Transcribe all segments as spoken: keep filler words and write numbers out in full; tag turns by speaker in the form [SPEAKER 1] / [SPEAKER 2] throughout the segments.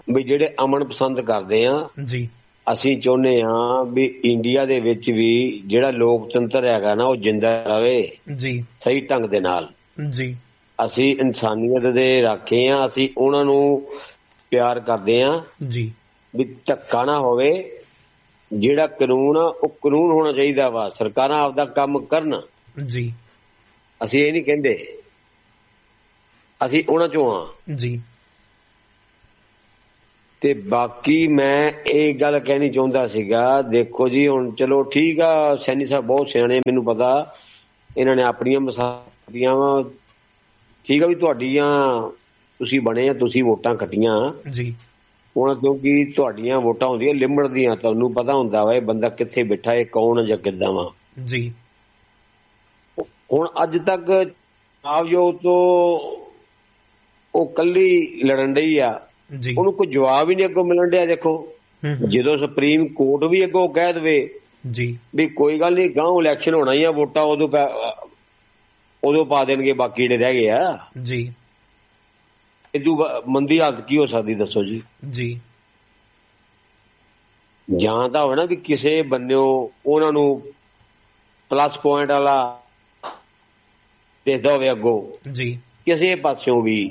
[SPEAKER 1] ਵੀ ਜਿਹੜੇ ਅਮਨ ਪਸੰਦ ਕਰਦੇ ਆ
[SPEAKER 2] ਜੀ,
[SPEAKER 1] ਅਸੀਂ ਚਾਹੁੰਦੇ ਹਾਂ ਵੀ ਇੰਡੀਆ ਦੇ ਵਿੱਚ ਵੀ ਜਿਹੜਾ ਲੋਕਤੰਤਰ ਹੈਗਾ ਨਾ ਉਹ ਜਿੰਦਾ ਰਵੇ
[SPEAKER 2] ਜੀ,
[SPEAKER 1] ਸਹੀ ਢੰਗ ਦੇ ਨਾਲ।
[SPEAKER 2] ਜੀ,
[SPEAKER 1] ਅਸੀਂ ਇਨਸਾਨੀਅਤ ਦੇ ਰਾਖੇ ਆ, ਅਸੀਂ ਉਹਨਾਂ ਨੂੰ ਪਿਆਰ ਕਰਦੇ ਆ
[SPEAKER 2] ਜੀ,
[SPEAKER 1] ਵੀ ਧੱਕਾ ਨਾ ਹੋਵੇ। ਜਿਹੜਾ ਕਾਨੂੰਨ ਆ ਉਹ ਕਾਨੂੰਨ ਹੋਣਾ ਚਾਹੀਦਾ ਵਾ, ਸਰਕਾਰਾਂ ਆਪਦਾ ਕੰਮ ਕਰਨ।
[SPEAKER 2] ਜੀ,
[SPEAKER 1] ਅਸੀਂ ਇਹ ਨਹੀਂ ਕਹਿੰਦੇ, ਅਸੀਂ ਉਹਨਾਂ ਚੋਂ ਆ
[SPEAKER 2] ਜੀ।
[SPEAKER 1] ਤੇ ਬਾਕੀ ਮੈਂ ਇਹ ਗੱਲ ਕਹਿਣੀ ਚਾਹੁੰਦਾ ਸੀਗਾ, ਦੇਖੋ ਜੀ ਹੁਣ ਚਲੋ ਠੀਕ ਆ, ਸੈਣੀ ਸਾਹਿਬ ਬਹੁਤ ਸਿਆਣੇ, ਮੈਨੂੰ ਪਤਾ ਇਹਨਾਂ ਨੇ ਆਪਣੀਆਂ ਮਸਾਦੀਆਂ ਵਾ, ਠੀਕ ਆ ਵੀ ਤੁਹਾਡੀਆਂ ਤੁਸੀਂ ਬਣੇ ਆ, ਤੁਸੀਂ ਵੋਟਾਂ ਕੱਟੀਆਂ
[SPEAKER 2] ਜੀ।
[SPEAKER 1] ਹੁਣ ਕਿਉਂਕਿ ਤੁਹਾਡੀਆਂ ਵੋਟਾਂ ਹੁੰਦੀਆਂ ਲਿਮਟ ਦੀਆਂ, ਤੁਹਾਨੂੰ ਪਤਾ ਹੁੰਦਾ ਵਾ ਇਹ ਬੰਦਾ ਕਿੱਥੇ ਬੈਠਾ, ਇਹ ਕੌਣ ਜਾਂ ਕਿੱਦਾਂ ਵਾ
[SPEAKER 2] ਜੀ।
[SPEAKER 1] ਹੁਣ ਅੱਜ ਤੱਕ ਆਵਯੋਗ ਤੋਂ ਉਹ ਕੱਲੀ ਲੜਨ ਡਈ ਆ, ਉਹਨੂੰ ਕੋਈ ਜਵਾਬ ਹੀ ਨਹੀਂ ਅੱਗੋਂ ਮਿਲਣ ਡਿਆ। ਦੇਖੋ ਜਦੋਂ ਸੁਪਰੀਮ ਕੋਰਟ ਵੀ ਅੱਗੋਂ ਕਹਿ ਦੇਵੇ
[SPEAKER 2] ਜੀ
[SPEAKER 1] ਵੀ ਕੋਈ ਗੱਲ ਨਹੀਂ, ਗਾਂ ਇਲੈਕਸ਼ਨ ਹੋਣਾ ਹੀ ਆ, ਵੋਟਾਂ ਉਦੋਂ ਉਦੋਂ ਪਾ ਦੇਣਗੇ ਬਾਕੀ ਜਿਹੜੇ ਰਹਿ ਗਏ ਆ
[SPEAKER 2] ਜੀ,
[SPEAKER 1] ਇਦੋਂ ਮੰਦੀ ਹਾਲਤ ਕੀ ਹੋ ਸਕਦੀ ਦੱਸੋ ਜੀ।
[SPEAKER 2] ਜੀ
[SPEAKER 1] ਜਾਂ ਤਾਂ ਹੋਵੇ ਨਾ ਵੀ ਕਿਸੇ ਬੰਨਿਓ ਉਹਨਾਂ ਨੂੰ ਪਲੱਸ ਪੁਆਇੰਟ ਵਾਲਾ ਦੇਖਦਾ ਹੋਵੇ ਅੱਗੋਂ
[SPEAKER 2] ਜੀ,
[SPEAKER 1] ਕਿਸੇ ਪਾਸਿਓਂ ਵੀ।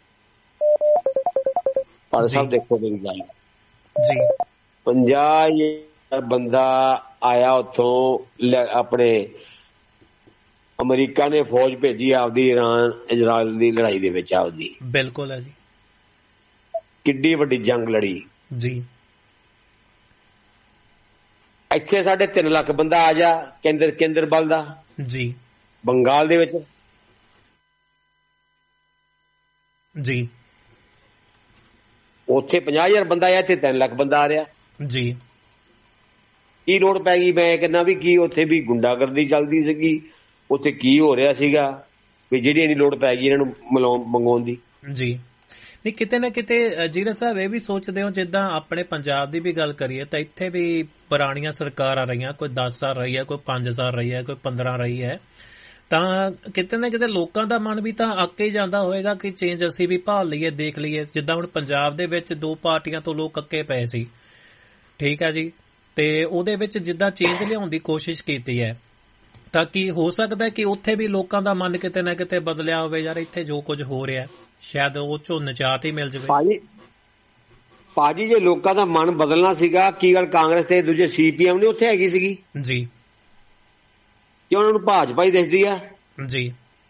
[SPEAKER 1] ਪਰ ਸਭ ਦੇਖੋ ਮੇਰੀ ਗੱਲ
[SPEAKER 2] ਜੀ,
[SPEAKER 1] ਪੰਜਾਹ ਹਜ਼ਾਰ ਬੰਦਾ ਆਇਆ ਉੱਥੋਂ, ਆਪਣੇ ਅਮਰੀਕਾ ਨੇ ਫੌਜ ਭੇਜੀ ਆਪਦੀ ਇਰਾਨ ਇਜ਼ਰਾਈਲ ਦੀ ਲੜਾਈ ਦੇ ਵਿੱਚ, ਆਪਦੀ
[SPEAKER 2] ਬਿਲਕੁਲ ਹੈ ਜੀ,
[SPEAKER 1] ਕਿੱਡੀ ਵੱਡੀ ਜੰਗ ਲੜੀ
[SPEAKER 2] ਜੀ।
[SPEAKER 1] ਇੱਥੇ ਸਾਡੇ ਤਿੰਨ ਲੱਖ ਬੰਦਾ ਆ ਜਾ ਕੇਂਦਰ ਕੇਂਦਰ ਬਲ ਦਾ
[SPEAKER 2] ਜੀ,
[SPEAKER 1] ਬੰਗਾਲ ਦੇ ਵਿੱਚ
[SPEAKER 2] ਜੀ,
[SPEAKER 1] ਉੱਥੇ ਪੰਜਾਹ ਹਜ਼ਾਰ ਬੰਦਾ ਆਇਆ, ਇੱਥੇ ਤਿੰਨ ਲੱਖ ਬੰਦਾ ਆ ਰਿਹਾ
[SPEAKER 2] ਜੀ।
[SPEAKER 1] ਕੀ ਲੋੜ ਪੈ ਗਈ? ਮੈਂ ਕਹਿੰਦਾ ਵੀ ਕੀ ਉੱਥੇ ਵੀ ਗੁੰਡਾਗਰਦੀ ਚੱਲਦੀ ਸੀਗੀ, ਉੱਥੇ ਕੀ ਹੋ ਰਿਹਾ ਸੀਗਾ ਵੀ ਜਿਹੜੀ ਇੰਨੀ ਲੋੜ ਪੈ ਗਈ ਇਹਨਾਂ ਨੂੰ ਮਿਲਾਉਣ ਮੰਗਾਉਣ ਦੀ।
[SPEAKER 2] ਜੀ ਨਹੀਂ, ਕਿਤੇ ਨਾ ਕਿਤੇ ਜੀਰਾ ਸਾਹਿਬ ਇਹ ਵੀ ਸੋਚਦੇ ਹੋ, ਜਿੱਦਾਂ ਆਪਣੇ ਪੰਜਾਬ ਦੀ ਵੀ ਗੱਲ ਕਰੀਏ ਤਾਂ ਇੱਥੇ ਵੀ ਪੁਰਾਣੀਆਂ ਸਰਕਾਰਾਂ ਰਹੀਆਂ, ਕੋਈ ਦਸ ਸਾਲ ਰਹੀ ਹੈ, ਕੋਈ ਪੰਜ ਸਾਲ ਰਹੀ ਹੈ, ਕੋਈ ਪੰਦਰਾਂ ਰਹੀ ਹੈ, ਤਾਂ ਕਿਤੇ ਨਾ ਕਿਤੇ ਲੋਕਾਂ ਦਾ ਮਨ ਵੀ ਤਾਂ ਅੱਕ ਹੀ ਜਾਂਦਾ ਹੋਏਗਾ ਕਿ ਚੇਂਜ ਅਸੀਂ ਵੀ ਭਾਲ ਲਈਏ, ਦੇਖ ਲਈਏ। ਜਿੱਦਾਂ ਹੁਣ ਪੰਜਾਬ ਦੇ ਵਿੱਚ ਦੋ ਪਾਰਟੀਆਂ ਤੋਂ ਲੋਕ ਅੱਕੇ ਪਏ ਸੀ, ਠੀਕ ਹੈ ਜੀ, ਤੇ ਉਹਦੇ ਵਿੱਚ ਜਿੱਦਾਂ ਚੇਂਜ ਲਿਆਉਣ ਦੀ ਕੋਸ਼ਿਸ਼ ਕੀਤੀ ਹੈ, ਤਾਂ ਕੀ ਹੋ ਸਕਦਾ ਕਿ ਉੱਥੇ ਵੀ ਲੋਕਾਂ ਦਾ ਮਨ ਕਿਤੇ ਨਾ ਕਿਤੇ ਬਦਲਿਆ ਹੋਵੇ, ਯਾਰ ਇੱਥੇ ਜੋ ਕੁਝ ਹੋ ਰਿਹਾ ਸ਼ਾਇਦ ਉਹ ਚੋਂ ਨਿਜਾਤ ਹੀ ਮਿਲ ਜਾਵੇ।
[SPEAKER 1] ਭਾਜੀ ਭਾਜੀ ਜੇ ਲੋਕਾਂ ਦਾ ਮਨ ਬਦਲਣਾ ਸੀਗਾ, ਕੀ ਗੱਲ ਕਾਂਗਰਸ ਤੇ ਦੂਜੇ ਸੀਪੀਐਮ ਨੇ ਉੱਥੇ ਹੈਗੀ ਸੀਗੀ
[SPEAKER 2] ਜੀ,
[SPEAKER 1] ਕਿ ਉਹਨਾਂ ਨੂੰ ਭਾਜਪਾ ਹੀ ਦਿਖਦੀ ਆ
[SPEAKER 2] ਜੀ।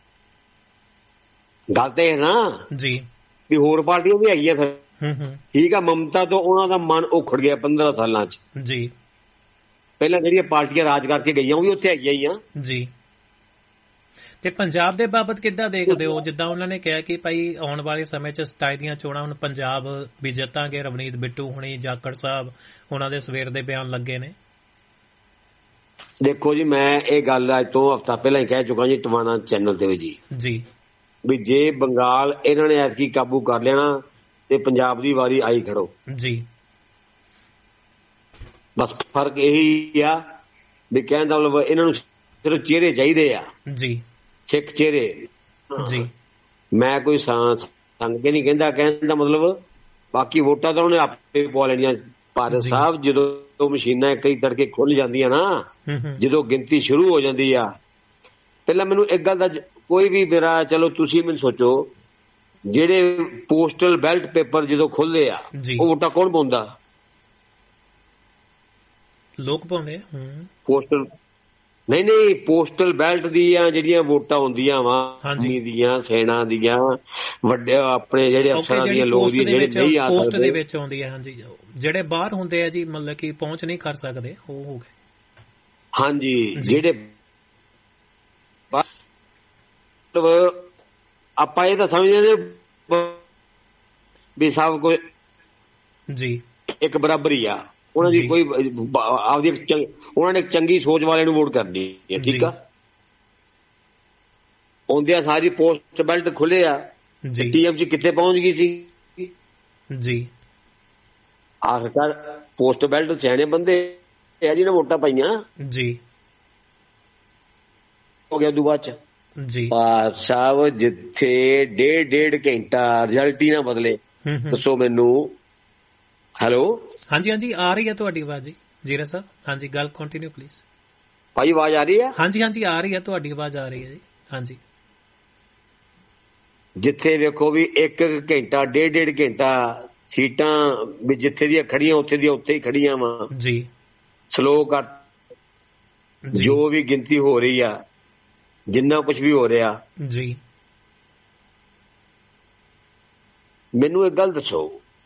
[SPEAKER 1] ਗੱਲ ਤੇ ਨਾ
[SPEAKER 2] ਜੀ
[SPEAKER 1] ਵੀ ਹੋਰ ਪਾਰਟੀਆਂ ਵੀ ਹੈਗੀਆਂ ਫਿਰ, ਠੀਕ ਆ। ਮਮਤਾ ਤੋਂ ਉਹਨਾਂ ਦਾ ਮਨ ਉਖੜ ਗਿਆ ਪੰਦਰਾਂ ਸਾਲਾਂ ਚ
[SPEAKER 2] ਜੀ।
[SPEAKER 1] ਪਹਿਲਾਂ ਜਿਹੜੀਆਂ ਪਾਰਟੀਆਂ ਰਾਜ ਕਰਕੇ ਗਈਆਂ ਉਹ ਵੀ ਉੱਥੇ ਹੈਗੀਆਂ ਹੀ ਆ ਜੀ।
[SPEAKER 2] ਤੇ ਪੰਜਾਬ ਦੇ ਬਾਬਤ ਕਿੱਦਾਂ ਦੇਖਦੇ ਹੋ? ਜਿੱਦਾਂ ਉਹਨਾਂ ਨੇ ਕਿਹਾ ਕਿ ਭਾਈ ਆਉਣ ਵਾਲੇ ਸਮੇਂ ਚ ਸਤਾਈ ਦੀਆਂ ਚੋਣਾਂ ਹੁਣ ਪੰਜਾਬ ਵੀ ਜਿੱਤਾਂਗੇ, ਰਵਨੀਤ ਬਿੱਟੂ ਹੁਣੀ, ਜਾਖੜ ਸਾਹਿਬ ਉਹਨਾਂ ਦੇ ਸਵੇਰ ਦੇ ਬਿਆਨ ਲੱਗੇ ਨੇ।
[SPEAKER 1] ਦੇਖੋ ਜੀ, ਮੈਂ ਇਹ ਗੱਲ ਅੱਜ ਤੋਂ ਹਫ਼ਤਾ ਪਹਿਲਾਂ ਹੀ ਕਹਿ ਚੁੱਕਾ ਜੀ ਟਵਾਣਾ ਚੈਨਲ ਤੇ ਵੀ ਜੀ
[SPEAKER 2] ਜੀ
[SPEAKER 1] ਵੀ ਜੇ ਬੰਗਾਲ ਇਹਨਾਂ ਨੇ ਐਤਕੀ ਕਾਬੂ ਕਰ ਲੈਣਾ ਤੇ ਪੰਜਾਬ ਦੀ ਵਾਰੀ ਆਈ ਖੜੋ
[SPEAKER 2] ਜੀ।
[SPEAKER 1] ਬਸ ਫਰਕ ਇਹੀ ਆ ਵੀ ਕਹਿਣ ਦਾ ਮਤਲਬ ਇਹਨਾਂ ਨੂੰ ਸਿਰਫ ਚਿਹਰੇ ਚਾਹੀਦੇ ਆ ਜੀ, ਸਿੱਖ ਚਿਹਰੇ ਜੀ। ਮੈਂ ਕੋਈ ਸੰਗ ਕੇ ਨਹੀਂ ਕਹਿੰਦਾ, ਕਹਿਣ ਦਾ ਮਤਲਬ ਬਾਕੀ ਵੋਟਾਂ ਤਾਂ ਉਹਨੇ ਆਪੇ ਪਵਾ ਲੈਣੀਆਂ। ਭਾਰਤ ਸਾਹਿਬ ਜਦੋਂ ਮਸ਼ੀਨਾਂ ਕਈ ਤੜਕੇ ਖੁੱਲ ਜਾਂਦੀਆਂ ਨਾ, ਜਦੋਂ ਗਿਣਤੀ ਸ਼ੁਰੂ ਹੋ ਜਾਂਦੀ ਆ, ਪਹਿਲਾਂ ਮੈਨੂੰ ਇੱਕ ਗੱਲ ਦਾ ਕੋਈ ਵੀ ਮੇਰਾ, ਚਲੋ ਤੁਸੀਂ ਮੈਨੂੰ ਸੋਚੋ, ਜਿਹੜੇ ਪੋਸਟਲ ਬੈਲਟ ਪੇਪਰ ਜਦੋਂ ਖੁੱਲਦੇ ਆ ਉਹ ਵੋਟਾਂ ਕੌਣ ਪਾਉਂਦਾ?
[SPEAKER 2] ਲੋਕ ਪਾਉਂਦੇ।
[SPEAKER 1] ਪੋਸਟਲ ਨਹੀਂ ਨਹੀਂ ਪੋਸਟਲ ਬੈਲਟ ਦੀਆਂ ਜਿਹੜੀਆਂ ਵੋਟਾਂ ਹੁੰਦੀਆਂ ਵਾ ਦੀਆਂ, ਸੈਨਾ ਦੀਆਂ, ਵੱਡੇ ਆਪਣੇ ਜਿਹੜੇ ਅਫਸਰਾਂ ਦੀਆਂ, ਲੋਕ ਦੀ ਜਿਹੜੇ ਨਹੀਂ ਆ
[SPEAKER 2] ਪੋਸਟ ਦੇ ਵਿੱਚ ਆਉਂਦੀ ਹੈ। ਹਾਂਜੀ, ਜਿਹੜੇ ਬਾਹਰ ਹੁੰਦੇ ਆ ਜੀ, ਮਤਲਬ ਕਿ ਪਹੁੰਚ ਨਹੀਂ ਕਰ ਸਕਦੇ, ਉਹ ਹੋ ਗਏ।
[SPEAKER 1] ਹਾਂਜੀ, ਜਿਹੜੇ ਆਪਾਂ ਇਹ ਤਾਂ ਸਮਝਦੇ ਵੀ ਸਭ ਕੁਝ ਜੀ ਇੱਕ ਬਰਾਬਰ ਹੀ ਆ। ਉਹਨਾਂ ਦੀ ਕੋਈ ਆਪਦੀ ਉਹਨਾਂ ਨੇ ਚੰਗੀ ਸੋਚ ਵਾਲੇ ਨੂੰ ਵੋਟ ਕਰਨੀ ਹੈ, ਠੀਕ ਆ। ਆਉਂਦੇ ਆ ਸਾਰੀ ਪੋਸਟ ਬੈਲਟ ਖੁੱਲੇ ਆ, ਟੀਐਮਸੀ ਕਿੱਥੇ ਪਹੁੰਚ ਗਈ ਸੀ ਜੀ। ਆਖਰਕਾਰ ਪੋਸਟ ਬੈਲਟ ਸਿਆਣੇ ਬੰਦੇ ਆ ਜਿਹਨੇ ਵੋਟਾਂ ਪਾਈਆਂ ਜੀ, ਹੋ ਗਿਆ ਦੁਬਾਰਾ ਚ ਜੀ। ਸਾਹਿਬ ਜਿੱਥੇ ਡੇਢ ਡੇਢ ਘੰਟਾ ਰਿਜ਼ਲਟ ਹੀ ਨਾ ਬਦਲੇ, ਦੱਸੋ ਮੈਨੂੰ ਹੈਲੋ,
[SPEAKER 2] ਹਾਂਜੀ ਹਾਂਜੀ ਆ ਰਹੀ ਹੈ ਤੁਹਾਡੀ ਆਵਾਜ਼ ਜੀ ਜੀਰਾ ਸਾਹਿਬ। ਹਾਂਜੀ ਗੱਲ ਕੰਟੀਨਿਊ ਪਲੀਜ਼।
[SPEAKER 1] ਭਾਈ ਆਵਾਜ਼ ਆ ਰਹੀ ਹੈ?
[SPEAKER 2] ਹਾਂਜੀ ਹਾਂਜੀ ਆ ਰਹੀ ਹੈ, ਤੁਹਾਡੀ ਆਵਾਜ਼ ਆ ਰਹੀ ਹੈ ਜੀ। ਹਾਂਜੀ,
[SPEAKER 1] ਜਿੱਥੇ ਵੇਖੋ ਵੀ ਇੱਕ ਘੰਟਾ ਡੇਢ ਡੇਢ ਘੰਟਾ ਸੀਟਾਂ ਵੀ ਜਿੱਥੇ ਦੀਆਂ ਖੜੀਆਂ ਉੱਥੇ ਦੀਆਂ ਉੱਥੇ ਹੀ ਖੜੀਆਂ ਵਾ
[SPEAKER 2] ਜੀ।
[SPEAKER 1] ਸਲੋ ਕਰ ਜੋ ਵੀ ਗਿਣਤੀ ਹੋ ਰਹੀ ਆ, ਜਿੰਨਾ ਕੁਝ ਵੀ ਹੋ ਰਿਹਾ
[SPEAKER 2] ਜੀ।
[SPEAKER 1] ਮੈਨੂੰ ਇੱਕ ਗੱਲ ਦੱਸੋ,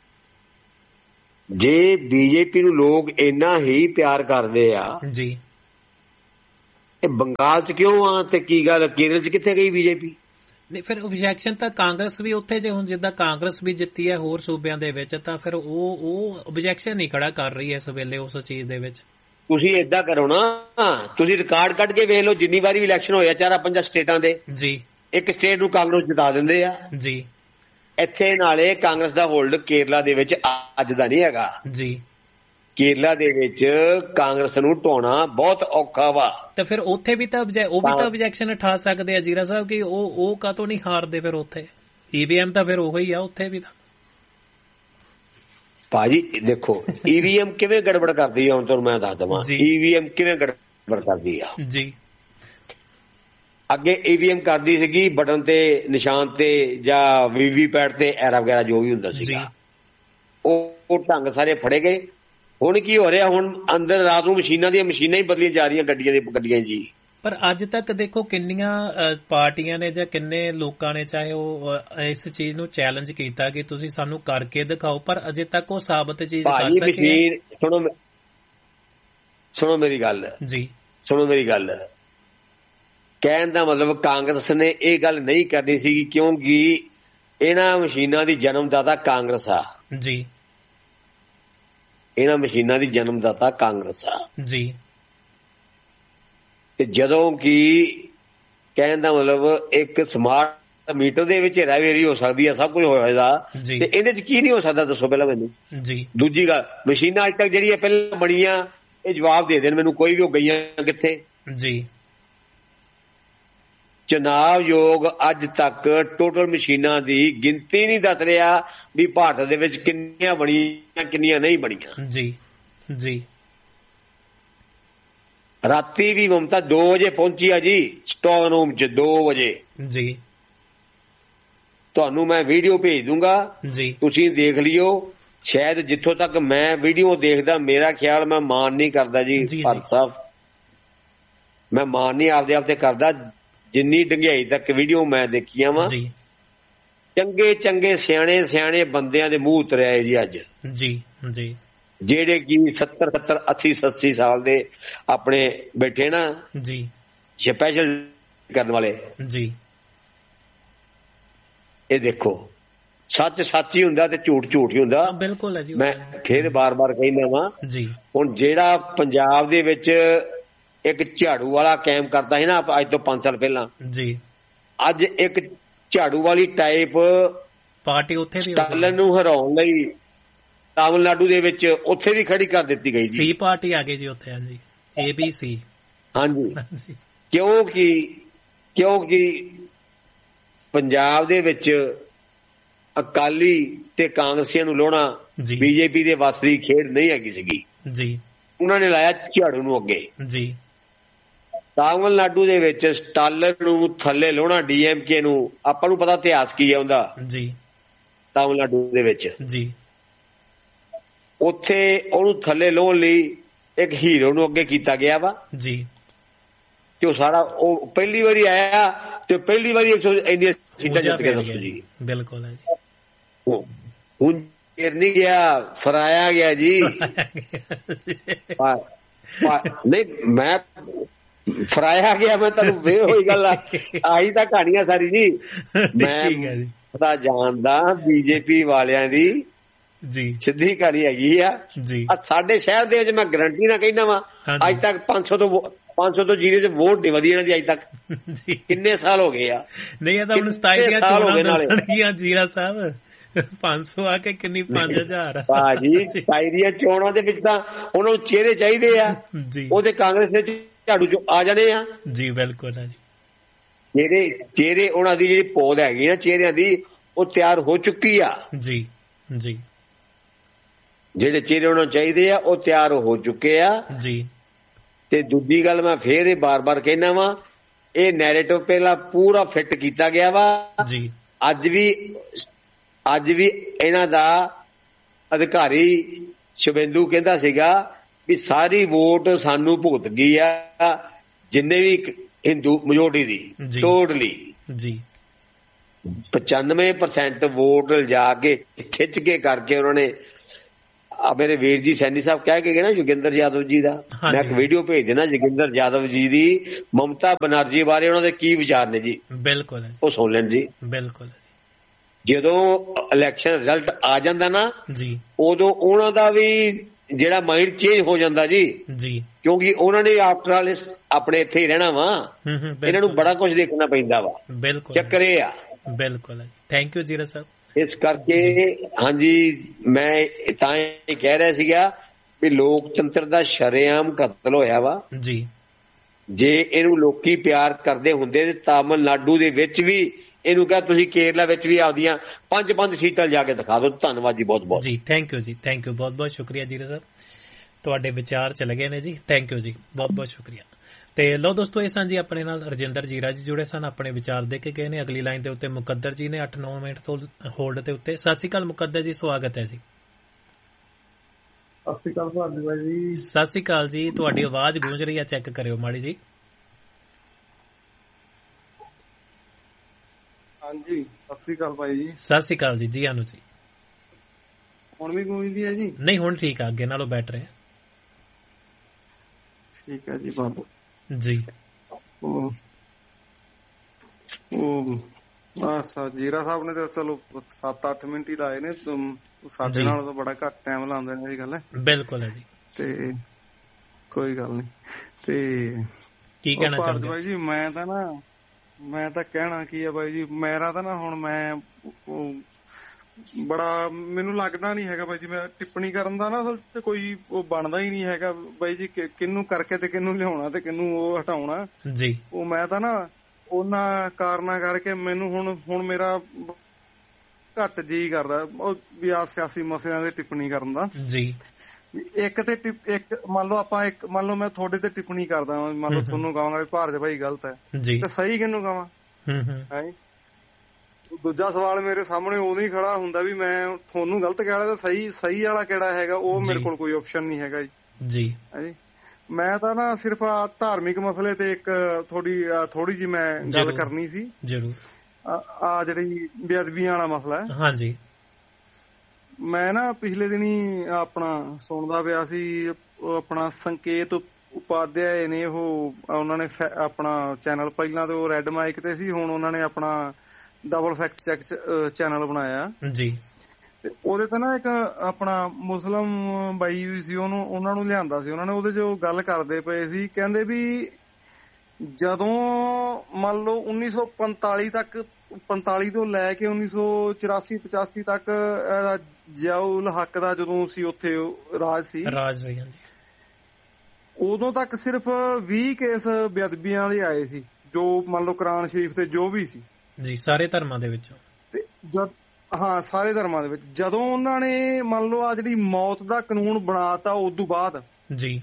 [SPEAKER 1] ਜੇ ਬੀਜੇਪੀ ਨੂੰ ਲੋਕ ਇੰਨਾ ਹੀ ਪਿਆਰ ਕਰਦੇ ਆ
[SPEAKER 2] ਜੀ,
[SPEAKER 1] ਇਹ ਬੰਗਾਲ ਚ ਕਿਉਂ ਆ ਤੇ ਕੀ ਗੱਲ ਕੇਰਲ ਚ ਕਿੱਥੇ ਗਈ ਬੀਜੇਪੀ?
[SPEAKER 2] ਨਹੀਂ ਫਿਰ ਓਬਜੈਕਸ਼ਨ ਤਾਂ ਕਾਂਗਰਸ ਵੀ ਉੱਥੇ, ਜੇ ਹੁਣ ਜਿੱਦਾਂ ਕਾਂਗਰਸ ਵੀ ਜਿੱਤੀ ਹੈ ਹੋਰ ਸੂਬਿਆਂ ਦੇ ਵਿੱਚ, ਤਾਂ ਫਿਰ ਉਹ ਉਹ ਓਬਜੈਕਸ਼ਨ ਨਹੀਂ ਖੜਾ ਕਰ ਰਹੀ ਹੈ ਇਸ ਵੇਲੇ ਉਸ ਚੀਜ਼ ਦੇ ਵਿੱਚ।
[SPEAKER 1] ਤੁਸੀਂ ਏਦਾਂ ਕਰੋ ਨਾ, ਤੁਸੀਂ ਰਿਕਾਰਡ ਕੱਢ ਕੇ ਵੇਖ ਲਓ ਜਿੰਨੀ ਵਾਰੀ ਇਲੈਕਸ਼ਨ ਹੋਇਆ ਚਾਰਾਂ ਪੰਜਾਂ ਸਟੇਟਾਂ ਦੇ
[SPEAKER 2] ਜੀ,
[SPEAKER 1] ਇੱਕ ਸਟੇਟ ਨੂੰ ਕਾਂਗਰਸ ਜਿਤਾ ਦਿੰਦੇ ਆ
[SPEAKER 2] ਜੀ।
[SPEAKER 1] ਇੱਥੇ ਨਾਲੇ ਕਾਂਗਰਸ ਦਾ ਹੋਲਡ ਕੇਰਲਾ ਦੇ ਵਿੱਚ ਅੱਜ ਦਾ ਨਹੀਂ ਹੈਗਾ
[SPEAKER 2] ਜੀ।
[SPEAKER 1] ਕੇਰਲਾ ਦੇ ਵਿੱਚ ਕਾਂਗਰਸ ਨੂੰ ਢਾਉਣਾ ਬਹੁਤ ਔਖਾ ਵਾ।
[SPEAKER 2] ਤੇ ਫਿਰ ਉੱਥੇ ਵੀ ਤਾਂ ਉਹ ਵੀ ਤਾਂ ਓਬਜੈਕਸ਼ਨ ਉਠਾ ਸਕਦੇ ਆ ਜੀਰਾ ਸਾਹਿਬ ਕਿ ਉਹ ਉਹ ਕਾਹਤੋਂ ਨਹੀਂ ਹਾਰਦੇ ਫਿਰ ਉੱਥੇ? ਈਵੀਐਮ ਤਾਂ ਫਿਰ ਉਹੀ ਆ ਉੱਥੇ ਵੀ ਤਾਂ।
[SPEAKER 1] ਭਾਜੀ ਦੇਖੋ ਈਵੀਐਮ ਕਿਵੇਂ ਗੜਬੜ ਕਰਦੀ ਆ, ਹੁਣ ਤੁਹਾਨੂੰ ਮੈਂ ਦੱਸ ਦੇਵਾਂ ਈਵੀਐਮ ਕਿਵੇਂ ਗੜਬੜ ਕਰਦੀ ਆ
[SPEAKER 2] ਜੀ।
[SPEAKER 1] ਅੱਗੇ ਈਵੀਐਮ ਕਰਦੀ ਸੀਗੀ ਬਟਨ ਤੇ ਨਿਸ਼ਾਨ ਤੇ ਜਾਂ ਵੀਵੀਪੈਟ ਤੇ ਐਰਾ ਵਗੈਰਾ ਜੋ ਵੀ ਹੁੰਦਾ ਸੀਗਾ, ਉਹ ਢੰਗ ਸਾਰੇ ਫੜੇ ਗਏ। ਹੁਣ ਕੀ ਹੋ ਰਿਹਾ, ਹੁਣ ਅੰਦਰ ਰਾਤ ਨੂੰ ਮਸ਼ੀਨਾਂ ਦੀਆਂ ਮਸ਼ੀਨਾਂ ਹੀ ਬਦਲੀਆਂ ਜਾ ਰਹੀਆਂ ਗੱਡੀਆਂ ਦੀ ਗੱਡੀਆਂ ਜੀ। ਪਰ
[SPEAKER 2] ਅੱਜ ਤੱਕ ਦੇਖੋ ਕਿੰਨੀਆਂ ਪਾਰਟੀਆਂ ਨੇ ਜਾਂ ਕਿੰਨੇ ਲੋਕਾਂ ਨੇ ਚਾਹੇ ਉਹ ਇਸ ਚੀਜ਼ ਨੂੰ ਚੈਲੰਜ ਕੀਤਾ ਕਿ ਤੁਸੀਂ ਸਾਨੂੰ ਕਰਕੇ ਦਿਖਾਓ, ਪਰ ਅਜੇ ਤੱਕ ਉਹ ਸਾਬਤ ਚੀਜ਼ ਕਰ ਸਕੇ। ਸੁਣੋ ਸੁਣੋ ਮੇਰੀ ਗੱਲ ਜੀ, ਸੁਣੋ ਮੇਰੀ ਗੱਲ। ਕਹਿਣ ਦਾ ਮਤਲਬ ਕਾਂਗਰਸ ਨੇ ਇਹ ਗੱਲ ਨਹੀਂ ਕਰਨੀ ਸੀ ਕਿਉਂਕਿ ਇਹਨਾਂ ਮਸ਼ੀਨਾਂ ਦੀ ਜਨਮਦਾਤਾ ਕਾਂਗਰਸ ਆ ਜੀ। ਇਹਨਾਂ ਮਸ਼ੀਨਾਂ ਦੀ ਜਨਮਦਾਤਾ ਕਾਂਗਰਸ ਆ ਜੀ। ਤੇ ਜਦੋਂ ਕਿ ਕਹਿਣ ਦਾ ਮਤਲਬ ਇੱਕ ਸਮਾਰਟ ਮੀਟਰ ਦੇ ਵਿੱਚ ਹੈਰਾਫੇਰੀ ਹੋ ਸਕਦੀ ਹੈ, ਸਭ ਕੁਝ ਹੋਏਗਾ, ਤੇ ਇਹਦੇ ਚ ਕੀ ਨਹੀਂ ਹੋ ਸਕਦਾ ਦੱਸੋ ਪਹਿਲਾਂ ਮੈਨੂੰ ਜੀ। ਦੂਜੀ ਗੱਲ, ਮਸ਼ੀਨਾਂ ਅੱਜ ਤੱਕ ਜਿਹੜੀਆਂ ਪਹਿਲਾਂ ਬਣੀਆਂ ਇਹ ਜਵਾਬ ਦੇ ਦੇਣ ਮੈਨੂੰ ਕੋਈ ਵੀ, ਉਹ ਗਈਆਂ ਕਿੱਥੇ ਜੀ। ਚੁਣਾਵ ਯੋਗ ਅੱਜ ਤੱਕ ਟੋਟਲ ਮਸ਼ੀਨਾਂ ਦੀ ਗਿਣਤੀ ਨਹੀਂ ਦੱਸ ਰਿਹਾ ਵੀ ਭਾਰਤ ਦੇ ਵਿੱਚ ਕਿੰਨੀਆਂ ਬਣੀਆਂ ਕਿੰਨੀਆਂ ਨਹੀਂ ਬਣੀਆਂ ਜੀ ਜੀ। ਰਾਤੀ ਵੀ ਮਮਤਾ ਦੋ ਵਜੇ ਪਹੁੰਚੀ ਆ ਜੀ ਸਟਰੋਂਗ ਰੂਮ ਚ, ਦੋ ਵਜੇ ਜੀ। ਤੁਹਾਨੂੰ ਮੈਂ ਵੀਡੀਓ ਭੇਜ ਦੂੰਗਾ ਜੀ, ਤੁਸੀਂ ਦੇਖ ਲਿਓ। ਸ਼ਾਇਦ ਜਿੱਥੋਂ ਤੱਕ ਮੈਂ ਵੀਡੀਓ ਦੇਖਦਾ, ਮੇਰਾ ਖਿਆਲ, ਮੈਂ ਮਾਣ ਨਹੀਂ ਕਰਦਾ ਜੀ ਭਾਰਤ ਸਾਹਿਬ, ਮੈਂ ਮਾਣ ਨਹੀਂ ਆਪਦੇ ਆਪ ਤੇ ਕਰਦਾ, ਜਿੰਨੀ ਡੰਗਿਆਈ ਤੱਕ ਵੀਡੀਓ ਮੈਂ ਦੇਖੀਆਂ ਵਾ ਚੰਗੇ ਚੰਗੇ ਸਿਆਣੇ ਸਿਆਣੇ ਬੰਦਿਆਂ ਦੇ ਮੂੰਹ ਉਤਰਿਆ ਹੈ ਜੀ ਅੱਜ ਜੀ ਜੀ। ਜਿਹੜੇ ਕਿ ਸੱਤਰ ਸੱਤਰ ਅੱਸੀ ਅੱਸੀ ਸਾਲ ਦੇ ਆਪਣੇ ਬੈਠੇ ਨਾ ਜੀ, ਸਪੈਸ਼ਲ ਕਰਨ ਵਾਲੇ ਜੀ। ਇਹ ਦੇਖੋ ਸੱਚ ਸੱਚ ਹੀ ਹੁੰਦਾ ਤੇ ਝੂਠ ਝੂਠ ਹੀ ਹੁੰਦਾ। ਬਿਲਕੁਲ ਹੈ ਜੀ। ਮੈਂ ਫਿਰ ਬਾਰ ਬਾਰ ਕਹਿੰਦਾ ਵਾਂ ਜੀ, ਹੁਣ ਜਿਹੜਾ ਪੰਜਾਬ ਦੇ ਵਿੱਚ ਇੱਕ ਝਾੜੂ ਵਾਲਾ ਕੈਂਪ ਕਰਦਾ ਸੀ ਨਾ ਅੱਜ ਤੋਂ ਪੰਜ ਸਾਲ ਪਹਿਲਾਂ ਜੀ, ਅੱਜ ਇੱਕ ਝਾੜੂ ਵਾਲੀ ਟਾਈਪ ਪਾਰਟੀ ਉੱਥੇ ਵੀ ਸਟਾਲਿਨ ਨੂੰ ਹਰਾਉਣ ਲਈ ਤਾਮਿਲਨਾਡੂ ਦੇ ਵਿੱਚ ਉੱਥੇ ਵੀ ਖੜੀ ਕਰ ਦਿੱਤੀ ਗਈ ਜੀ। ਸੀ ਪਾਰਟੀ ਆ ਗਈ ਜੀ ਉੱਥੇ। ਹਾਂਜੀ, ਏ ਬੀ ਸੀ। ਹਾਂਜੀ, ਕਿਉਂਕਿ ਕਿਉਂਕਿ ਪੰਜਾਬ ਦੇ ਵਿੱਚ ਅਕਾਲੀ ਤੇ ਕਾਂਗਰਸੀਆਂ ਨੂੰ ਲਾਉਣਾ ਬੀਜੇਪੀ ਦੇ ਵੱਸ ਦੀ ਖੇਡ ਨਹੀਂ ਹੈਗੀ ਸੀਗੀ ਜੀ। ਉਹਨਾਂ ਨੇ ਲਾਇਆ ਝਾੜੂ ਨੂੰ ਅੱਗੇ ਜੀ। ਤਾਮਿਲਨਾਡੂ ਦੇ ਵਿੱਚ ਸਟਾਲਿਨ ਨੂੰ ਥੱਲੇ ਲਾਉਣਾ, ਡੀਐਮਕੇ ਨੂੰ, ਆਪਾਂ ਨੂੰ ਪਤਾ ਇਤਿਹਾਸ ਕੀ ਹੈ ਉਹਦਾ ਜੀ। ਤਾਮਿਲਨਾਡੂ ਦੇ ਵਿੱਚ ਜੀ ਉੱਥੇ ਉਹਨੂੰ ਥੱਲੇ ਲਾਉਣ ਲਈ ਇੱਕ ਹੀਰੋ ਨੂੰ ਅੱਗੇ ਕੀਤਾ ਗਿਆ ਵਾ ਜੀ। ਤੇ ਉਹ ਸਾਰਾ ਉਹ ਪਹਿਲੀ ਵਾਰੀ ਆਇਆ ਤੇ ਪਹਿਲੀ ਵਾਰੀ ਇੰਨੀਆਂ ਸੀਟਾਂ ਜਿੱਤ ਕੇ ਦੱਸੋ ਜੀ। ਬਿਲਕੁਲ ਹੈ ਜੀ। ਹੁਣ ਚਿਰ ਨਹੀਂ ਗਿਆ, ਫਰਾਇਆ ਗਿਆ ਜੀ। ਨਹੀਂ ਮੈਂ ਫਰਾਇਆ ਗਿਆ, ਮੈਂ ਤੁਹਾਨੂੰ ਵੇ ਹੋਈ ਗੱਲ ਆਹੀ ਤਾਂ ਕਹਾਣੀਆਂ ਸਾਰੀ ਜੀ। ਮੈਂ ਪਤਾ ਜਾਣਦਾ ਬੀਜੇਪੀ ਵਾਲਿਆਂ ਦੀ ਜੀ ਸਿੱਧੀ ਕਹਾਣੀ ਹੈਗੀ ਆ ਜੀ। ਸਾਡੇ ਸ਼ਹਿਰ ਦੇ ਵਿੱਚ ਮੈਂ ਗਰੰਟੀ ਨਾਲ ਕਹਿੰਦਾ ਵਾ ਅੱਜ ਤੱਕ ਪੰਜ ਸੌ ਤੋਂ ਪੰਜ ਸੌ ਤੋਂ ਜੀਰੇ ਚ ਵੋਟ ਨਹੀਂ ਵਧੀ ਇਹਨਾਂ ਦੀ ਅੱਜ ਤੱਕ। ਕਿੰਨੇ ਸਾਲ ਹੋ ਗਏ ਆ? ਨਹੀਂ ਇਹ ਤਾਂ ਹੁਣ ਸਤਾਈ ਦੀਆਂ ਚੋਣਾਂ ਦੱਸਣਗੀਆਂ ਜੀਰਾ ਸਾਹਿਬ। ਪੰਜ ਸੌ ਆ ਕੇ ਕਿੰਨੀ ਪੰਜ ਹਜ਼ਾਰ ਭਾਜੀ ਸਤਾਈ ਦੀਆਂ ਚੋਣਾਂ ਦੇ ਵਿੱਚ ਤਾਂ ਉਹਨਾਂ ਨੂੰ ਚਿਹਰੇ ਚਾਹੀਦੇ ਆ ਜੀ। ਉਹਦੇ ਕਾਂਗਰਸ ਵਿੱਚ ਝਾੜੂ ਚ ਆ ਜਾਣੇ ਆ ਜੀ। ਬਿਲਕੁਲ ਜੀ। ਜਿਹੜੇ ਚਿਹਰੇ ਉਹਨਾਂ ਦੀ ਜਿਹੜੀ ਪੌਦ ਹੈਗੀ ਨਾ ਚਿਹਰਿਆਂ ਦੀ ਉਹ ਤਿਆਰ ਹੋ ਚੁੱਕੀ ਆ ਜੀ ਜੀ।
[SPEAKER 1] ਜਿਹੜੇ ਚਿਹਰੇ ਉਹਨਾਂ ਚਾਹੀਦੇ ਆ ਉਹ ਤਿਆਰ ਹੋ ਚੁੱਕੇ ਆ
[SPEAKER 2] ਜੀ।
[SPEAKER 1] ਤੇ ਦੂਜੀ ਗੱਲ ਮੈਂ ਫੇਰ ਇਹ ਬਾਰ-ਬਾਰ ਕਹਿਣਾ ਵਾ, ਇਹ ਨੈਰੇਟਿਵ ਪਹਿਲਾਂ ਪੂਰਾ ਫਿੱਟ ਕੀਤਾ ਗਿਆ ਵਾ
[SPEAKER 2] ਜੀ। ਅੱਜ
[SPEAKER 1] ਵੀ ਅੱਜ ਵੀ ਇਹਨਾਂ ਦਾ ਅਧਿਕਾਰੀ ਸ਼ੁਭੇਂਦੂ ਕਹਿੰਦਾ ਸੀਗਾ ਵੀ ਸਾਰੀ ਵੋਟ ਸਾਨੂੰ ਭੁਗਤ ਗਈ ਆ, ਜਿੰਨੇ ਵੀ ਹਿੰਦੂ ਮੈਜੋਰਟੀ ਦੀ ਟੋਟਲੀ
[SPEAKER 2] ਜੀ
[SPEAKER 1] ਪਚਾਨਵੇਂ ਪਰਸੈਂਟ ਵੋਟ ਲਿਜਾ ਕੇ ਖਿੱਚ ਕੇ ਕਰਕੇ ਉਹਨਾਂ ਨੇ। ਆ ਮੇਰੇ ਵੀਰ ਜੀ ਸੈਣੀ ਸਾਹਿਬ ਕਹਿ ਕੇ ਗਏ ਨਾ ਜੋਗਿੰਦਰ ਯਾਦਵ ਜੀ ਦਾ, ਮੈਂ ਇੱਕ ਵੀਡੀਓ ਭੇਜ ਦੇਣਾ ਜੋਗਿੰਦਰ ਯਾਦਵ ਜੀ ਦੀ ਮਮਤਾ ਬਨਰਜੀ ਬਾਰੇ ਉਹਨਾਂ ਦੇ ਕੀ ਵਿਚਾਰ ਨੇ ਜੀ।
[SPEAKER 2] ਬਿਲਕੁਲ
[SPEAKER 1] ਉਹ ਸੁਣ ਲੈਣ ਜੀ।
[SPEAKER 2] ਬਿਲਕੁਲ।
[SPEAKER 1] ਜਦੋਂ ਇਲੈਕਸ਼ਨ ਰਿਜ਼ਲਟ ਆ ਜਾਂਦਾ ਨਾ
[SPEAKER 2] ਜੀ
[SPEAKER 1] ਉਦੋਂ ਉਹਨਾਂ ਦਾ ਵੀ ਜਿਹੜਾ ਮਾਈਂਡ ਚੇਂਜ ਹੋ ਜਾਂਦਾ ਜੀ
[SPEAKER 2] ਜੀ
[SPEAKER 1] ਕਿਉਂਕਿ ਉਹਨਾਂ ਨੇ ਆਫਟਰ ਆਲ ਆਪਣੇ ਇੱਥੇ ਹੀ ਰਹਿਣਾ ਵਾ, ਇਹਨਾਂ ਨੂੰ ਬੜਾ ਕੁਝ ਦੇਖਣਾ ਪੈਂਦਾ ਵਾ।
[SPEAKER 2] ਬਿਲਕੁਲ
[SPEAKER 1] ਚੱਕਰ ਇਹ ਆ।
[SPEAKER 2] ਬਿਲਕੁਲ। ਥੈਂਕ ਯੂ ਜੀਰਾ ਸਾਹਿਬ।
[SPEAKER 1] ਇਸ ਕਰਕੇ ਹਾਂਜੀ ਮੈਂ ਤਾਂ ਇਹ ਕਹਿ ਰਿਹਾ ਸੀਗਾ ਵੀ ਲੋਕਤੰਤਰ ਦਾ ਸ਼ਰੇਆਮ ਕਤਲ ਹੋਇਆ ਵਾ
[SPEAKER 2] ਜੀ।
[SPEAKER 1] ਜੇ ਇਹਨੂੰ ਲੋਕੀ ਪਿਆਰ ਕਰਦੇ ਹੁੰਦੇ ਤੇ ਤਾਮਿਲਨਾਡੂ ਦੇ ਵਿੱਚ ਵੀ ਇਹਨੂੰ ਕਿਹਾ ਤੁਸੀਂ ਕੇਰਲਾ ਵਿੱਚ ਵੀ ਆਪਦੀਆਂ ਪੰਜ ਪੰਜ ਸੀਟਾਂ ਜਾ ਕੇ ਦਿਖਾ ਦਿਓ। ਧੰਨਵਾਦ ਜੀ ਬਹੁਤ ਬਹੁਤ
[SPEAKER 2] ਜੀ। ਥੈਂਕ ਯੂ ਜੀ। ਥੈਂਕ ਯੂ ਬਹੁਤ ਬਹੁਤ ਸ਼ੁਕਰੀਆ ਜੀਰਾ ਸਾਹਿਬ, ਤੁਹਾਡੇ ਵਿਚਾਰ ਚਲੇ ਗਏ ਨੇ ਜੀ। ਥੈਂਕ ਯੂ ਜੀ, ਬਹੁਤ ਬਹੁਤ ਸ਼ੁਕਰੀਆ। ਤੇ ਲਓ ਦੋਸਤੋ, ਇਹ ਸਨ ਜੀ ਆਪਣੇ ਨਾਲ ਰਜਿੰਦਰ ਜੀਰਾ ਜੀ ਜੁੜੇ ਸਨ, ਆਪਣੇ ਵਿਚਾਰ ਦੇ ਕੇ ਗਏ ਨੇ। ਅਗਲੀ ਲਾਈਨ ਦੇ ਉੱਤੇ ਮੁਕੱਦਰ ਜੀ ਨੇ ਅੱਠ ਨੌ ਮਿੰਟ ਤੋਂ ਹੋਲਡ ਦੇ ਉੱਤੇ। ਸਤਿ ਸ਼੍ਰੀ ਅਕਾਲ ਮੁਕੱਦਰ ਜੀ, ਸਵਾਗਤ ਹੈ ਜੀ।
[SPEAKER 3] ਸਤਿ ਸ਼੍ਰੀ ਅਕਾਲ ਭਾਰਦਵਾਜ ਜੀ।
[SPEAKER 2] ਸਤਿ ਸ਼੍ਰੀ ਅਕਾਲ ਜੀ, ਤੁਹਾਡੀ ਆਵਾਜ਼ ਗੂੰਜ ਰਹੀ ਹੈ, ਚੈੱਕ ਕਰਿਓ ਮਾੜੀ ਜੀ।
[SPEAKER 3] ਹਾਂਜੀ ਸਤਿ ਸ਼੍ਰੀ ਅਕਾਲ ਭਾਈ ਜੀ।
[SPEAKER 2] ਸਤਿ ਸ਼੍ਰੀ ਅਕਾਲ ਜੀ। ਜੀ ਆਨੂ ਜੀ।
[SPEAKER 3] ਹੁਣ ਵੀ ਗੂੰਜਦੀ ਹੈ ਜੀ?
[SPEAKER 2] ਨਹੀਂ ਹੁਣ ਠੀਕ ਆ, ਅੱਗੇ ਨਾਲੋਂ ਬੈਟਰ ਹੈ।
[SPEAKER 3] ਠੀਕ ਹੈ ਜੀ ਬਾਬੂ
[SPEAKER 2] ਜੀ।
[SPEAKER 3] ਉਹ ਉਹ ਜੀਰਾ ਸਾਹਿਬ ਨੇ ਤਾਂ ਚਲੋ ਸੱਤ ਅੱਠ ਮਿੰਟ ਹੀ ਲਾਏ ਨੇ, ਸਾਡੇ ਨਾਲ ਤਾਂ ਬੜਾ ਘੱਟ ਟਾਈਮ ਲਾਉਂਦੇ ਨੇ। ਇਹ ਗੱਲ ਹੈ।
[SPEAKER 2] ਬਿਲਕੁਲ ਹੈ ਜੀ।
[SPEAKER 3] ਤੇ ਕੋਈ ਗੱਲ ਨਹੀਂ। ਤੇ
[SPEAKER 2] ਕੀ ਕਹਿਣਾ ਚਾਹੁੰਦੇ
[SPEAKER 3] ਭਾਈ ਜੀ? ਮੈਂ ਤਾਂ ਨਾ ਮੈਂ ਤਾਂ ਕਹਿਣਾ ਕੀ ਆ ਬਾਈ ਜੀ, ਮੇਰਾ ਤਾਂ ਨਾ ਹੁਣ ਮੈਂ ਬੜਾ ਮੈਨੂੰ ਲੱਗਦਾ ਨੀ ਹੈਗਾ ਬਾਈ ਜੀ, ਮੈਂ ਟਿੱਪਣੀ ਕਰਨ ਦਾ ਨਾ ਅਸਲ ਚ ਕੋਈ ਉਹ ਬਣਦਾ ਹੀ ਨਹੀਂ ਹੈਗਾ ਬਾਈ ਜੀ, ਕਿਹਨੂੰ ਕਰਕੇ ਤੇ ਕਿਹਨੂੰ ਲਿਆਉਣਾ ਤੇ ਕਿਹਨੂੰ ਉਹ ਹਟਾਉਣਾ
[SPEAKER 2] ਜੀ। ਉਹ
[SPEAKER 3] ਮੈਂ ਤਾਂ ਨਾ ਉਹਨਾਂ ਕਾਰਨਾਂ ਕਰਕੇ ਮੈਨੂੰ ਹੁਣ ਹੁਣ ਮੇਰਾ ਘੱਟ ਜੀ ਕਰਦਾ ਉਹ ਵੀ ਆ ਸਿਆਸੀ ਮਸਲਿਆਂ ਦੇ ਟਿੱਪਣੀ ਕਰਨ ਦਾ ਜੀ। ਇੱਕ ਤੇ ਇੱਕ ਮੰਨ ਲਓ ਆਪਾਂ ਇੱਕ ਮੰਨ ਲਓ ਮੈਂ ਤੁਹਾਡੇ ਤੇ ਟਿੱਪਣੀ ਕਰਦਾ, ਮੰਨ ਲਓ ਤੁਹਾਨੂੰ ਕਹਾਂਗਾ ਵੀ ਭਾਰਤ ਭਾਈ ਗਲਤ ਹੈ ਤੇ ਸਹੀ ਕਿਹਨੂੰ ਕਹਾਂ ਹੈ। ਦੂਜਾ ਸਵਾਲ ਮੇਰੇ ਸਾਹਮਣੇ ਉਦੋਂ ਹੀ ਖੜਾ ਹੁੰਦਾ ਵੀ ਮੈਂ ਤੁਹਾਨੂੰ ਗਲਤ ਕਹਿ ਰਿਹਾ ਤਾਂ ਸਹੀ ਸਹੀ ਵਾਲਾ ਕਿਹੜਾ ਹੈਗਾ, ਉਹ ਮੇਰੇ ਕੋਲ ਕੋਈ ਆਪਸ਼ਨ ਨਹੀਂ ਹੈਗਾ ਜੀ। ਹਾਂਜੀ ਮੈਂ ਤਾਂ ਨਾ ਸਿਰਫ ਆ ਧਾਰਮਿਕ ਮਸਲੇ ਤੇ ਇੱਕ ਥੋੜੀ ਥੋੜੀ ਜਿਹੀ ਮੈਂ ਗੱਲ ਕਰਨੀ ਸੀ। ਜ਼ਰੂਰ। ਆ ਜਿਹੜੀ ਬੇਅਦਬੀਆਂ ਵਾਲਾ ਮਸਲਾ ਹੈ। ਹਾਂਜੀ ਮੈਂ ਨਾ ਪਿਛਲੇ ਦਿਨੀ ਆਪਣਾ ਸੁਣਦਾ ਪਿਆ ਸੀ, ਆਪਣਾ ਸੰਕੇਤ ਉਪਾਧਿਆਏ ਨੇ ਉਹ ਉਹਨਾਂ ਨੇ ਆਪਣਾ ਚੈਨਲ ਪਹਿਲਾਂ ਤੇ ਉਹ ਰੈਡ ਮਾਈਕ ਤੇ ਸੀ, ਹੁਣ ਉਹਨਾਂ ਨੇ ਆਪਣਾ ਡਬਲ ਫੈਕਟ ਚੈੱਕ ਚੈਨਲ ਬਣਾਇਆ ਜੀ। ਤੇ ਉਹਦੇ ਤੇ ਨਾ ਇੱਕ ਆਪਣਾ ਮੁਸਲਿਮ ਬਾਈ ਵੀ ਸੀ, ਉਹਨੂੰ ਉਹਨਾਂ ਨੂੰ ਲਿਆਂਦਾ ਸੀ ਉਹਨਾਂ ਨੇ। ਉਹਦੇ 'ਚ ਉਹ ਗੱਲ ਕਰਦੇ ਪਏ ਸੀ, ਕਹਿੰਦੇ ਵੀ ਜਦੋਂ ਮੰਨ ਲਓ ਉੱਨੀ ਸੌ ਪੰਤਾਲੀ ਤੱਕ ਪੰਤਾਲੀ ਤੋਂ ਲੈ ਕੇ ਉੱਨੀ ਸੌ ਚੁਰਾਸੀ ਪਚਾਸੀ ਤੱਕ ਜ਼ਿਆਉਲ ਹੱਕ ਦਾ ਜਦੋਂ ਸੀ ਉੱਥੇ ਰਾਜ ਸੀ ਰਾਜ ਸੀ ਉਦੋਂ ਤੱਕ ਸਿਰਫ ਵੀਹ ਕੇਸ ਬੇਅਦਬੀਆਂ ਦੇ ਆਏ ਸੀ, ਜੋ ਮੰਨ ਲਓ ਕੁਰਾਨ ਸ਼ਰੀਫ ਤੇ ਜੋ ਵੀ ਸੀ ਜੀ, ਸਾਰੇ ਧਰਮਾਂ ਦੇ ਵਿੱਚੋਂ। ਤੇ ਜਦ ਹਾਂ ਸਾਰੇ ਧਰਮਾਂ ਦੇ ਵਿੱਚ ਜਦੋਂ ਉਹਨਾਂ ਨੇ ਮੰਨ ਲਓ ਆ ਜਿਹੜੀ ਮੌਤ ਦਾ ਕਾਨੂੰਨ ਬਣਾਤਾ ਉਸ ਤੋਂ ਬਾਅਦ ਜੀ,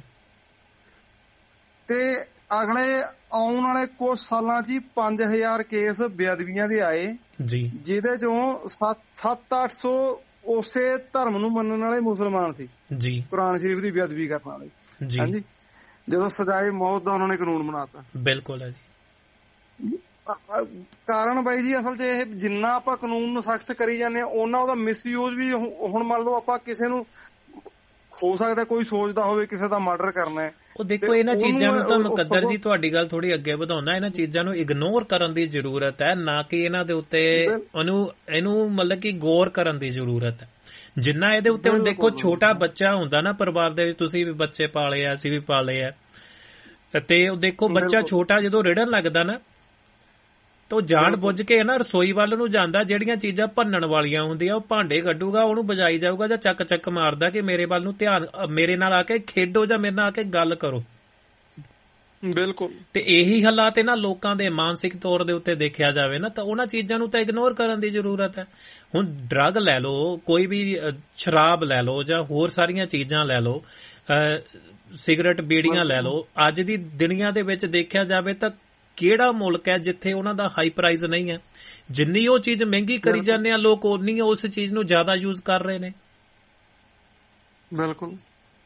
[SPEAKER 3] ਤੇ ਅਗਲੇ ਆਉਣ ਵਾਲੇ ਕੁਝ ਸਾਲਾਂ 'ਚ ਹੀ ਪੰਜ ਹਜ਼ਾਰ ਕੇਸ ਬੇਅਦਬੀਆਂ ਦੇ ਆਏ ਜੀ, ਜਿਹਦੇ ਚੋਂ ਸੱਤ ਸੱਤ ਅੱਠ ਸੌ ਉਸੇ ਧਰਮ ਨੂੰ ਮੰਨਣ ਵਾਲੇ ਮੁਸਲਮਾਨ ਸੀ ਜੀ, ਕੁਰਾਨ ਸ਼ਰੀਫ ਦੀ ਬੇਅਦਬੀ ਕਰਨ ਵਾਲੇ ਜੀ। ਹਾਂਜੀ ਜਦੋਂ ਸਜ਼ਾਏ ਮੌਤ ਦਾ ਉਹਨਾਂ ਨੇ ਕਾਨੂੰਨ ਬਣਾਤਾ। ਬਿਲਕੁਲ ਹੈ ਜੀ। ਕਾਰਨ ਬਾਈ ਜੀ ਅਸਲ 'ਚ ਇਹ ਜਿੰਨਾ ਆਪਾਂ ਕਾਨੂੰਨ ਨੂੰ ਸਖਤ ਕਰੀ ਜਾਂਦੇ ਹਾਂ ਉਹਨਾਂ ਉਹਦਾ ਮਿਸਯੂਜ਼ ਵੀ ਹੁਣ ਮੰਨ ਲਓ ਆਪਾਂ ਕਿਸੇ ਨੂੰ ਹੋ ਸਕਦਾ ਕੋਈ ਸੋਚਦਾ ਹੋਵੇ ਕਿਸੇ ਦਾ ਮਰਡਰ ਕਰਨਾ ਹੈ। ਉਹ ਦੇਖੋ ਇਹਨਾਂ ਚੀਜ਼ਾਂ ਨੂੰ ਤਾਂ ਮੁਕੱਦਰ ਜੀ ਤੁਹਾਡੀ ਗੱਲ ਥੋੜੀ ਅੱਗੇ ਵਧਾਉਂਦਾ, ਇਹਨਾਂ ਚੀਜ਼ਾਂ ਨੂੰ ਇਗਨੋਰ ਕਰਨ ਦੀ ਜ਼ਰੂਰਤ ਹੈ, ਨਾ ਕਿ ਇਹਨਾਂ ਦੇ ਉੱਤੇ ਉਹਨੂੰ ਇਹਨੂੰ ਮਤਲਬ ਕਿ ਗੌਰ ਕਰਨ ਦੀ ਜ਼ਰੂਰਤ ਹੈ। ਜਿੰਨਾ ਇਹਦੇ ਉੱਤੇ ਹੁਣ ਦੇਖੋ ਛੋਟਾ ਬੱਚਾ ਹੁੰਦਾ ਨਾ ਪਰਿਵਾਰ ਦੇ ਵਿੱਚ, ਤੁਸੀਂ ਵੀ ਬੱਚੇ ਪਾਲੇ ਆ ਅਸੀਂ ਵੀ ਪਾਲੇ ਆ, ਤੇ ਉਹ ਦੇਖੋ ਬੱਚਾ ਛੋਟਾ ਜਦੋਂ ਰਿੜਨ ਲੱਗਦਾ ਨਾ ਤਾਂ ਜਾਣ ਬੁੱਝ ਕੇ ਨਾ ਰਸੋਈ ਵੱਲ ਨੂੰ ਜਾਂਦਾ, ਜਿਹੜੀਆਂ ਚੀਜ਼ਾਂ ਭੰਨਣ ਵਾਲੀਆਂ ਹੁੰਦੀਆਂ ਉਹ ਭਾਂਡੇ ਕੱਢੂਗਾ, ਉਹਨੂੰ ਬਜਾਈ ਜਾਊਗਾ ਜਾਂ ਚੱਕ ਚੱਕ ਮਾਰਦਾ ਕਿ ਮੇਰੇ ਵੱਲ ਨੂੰ ਧਿਆਨ, ਮੇਰੇ ਨਾਲ ਆ ਕੇ ਖੇਡੋ ਜਾਂ ਮੇਰੇ ਨਾਲ ਆ ਕੇ ਗੱਲ ਕਰੋ। ਬਿਲਕੁਲ।
[SPEAKER 2] ਤੇ ਇਹੀ ਹਾਲਾਤ ਇਹਨਾਂ ਲੋਕਾਂ ਦੇ ਮਾਨਸਿਕ ਤੌਰ ਦੇ ਉੱਤੇ ਦੇਖਿਆ ਜਾਵੇ ਨਾ ਤਾਂ ਉਹਨਾਂ ਚੀਜ਼ਾਂ ਨੂੰ ਤਾਂ ਇਗਨੋਰ ਕਰਨ ਦੀ ਜ਼ਰੂਰਤ ਹੈ। ਹੁਣ ਡਰੱਗ ਲੈ ਲਓ, ਕੋਈ ਵੀ ਸ਼ਰਾਬ ਲੈ ਲਓ ਜਾਂ ਹੋਰ ਸਾਰੀਆਂ ਚੀਜ਼ਾਂ ਲੈ ਲਓ, ਸਿਗਰਟ ਬੀੜੀਆਂ ਲੈ ਲਓ, ਅੱਜ ਦੀ ਦੁਨੀਆ ਦੇ ਵਿੱਚ ਦੇਖਿਆ ਜਾਵੇ ਤਾਂ ਕਿਹੜਾ ਮੁਲਕ ਹੈ ਜਿੱਥੇ ਉਹਨਾਂ ਦਾ ਹਾਈ ਪ੍ਰਾਈਸ ਨਹੀਂ ਹੈ। ਜਿੰਨੀ ਉਹ ਚੀਜ਼ ਮਹਿੰਗੀ ਕਰੀ ਜਾਂਦੇ ਆ ਲੋਕ, ਉਨੀ ਉਸ ਚੀਜ਼ ਨੂੰ ਜ਼ਿਆਦਾ ਯੂਜ਼ ਕਰ ਰਹੇ ਨੇ।
[SPEAKER 3] ਬਿਲਕੁਲ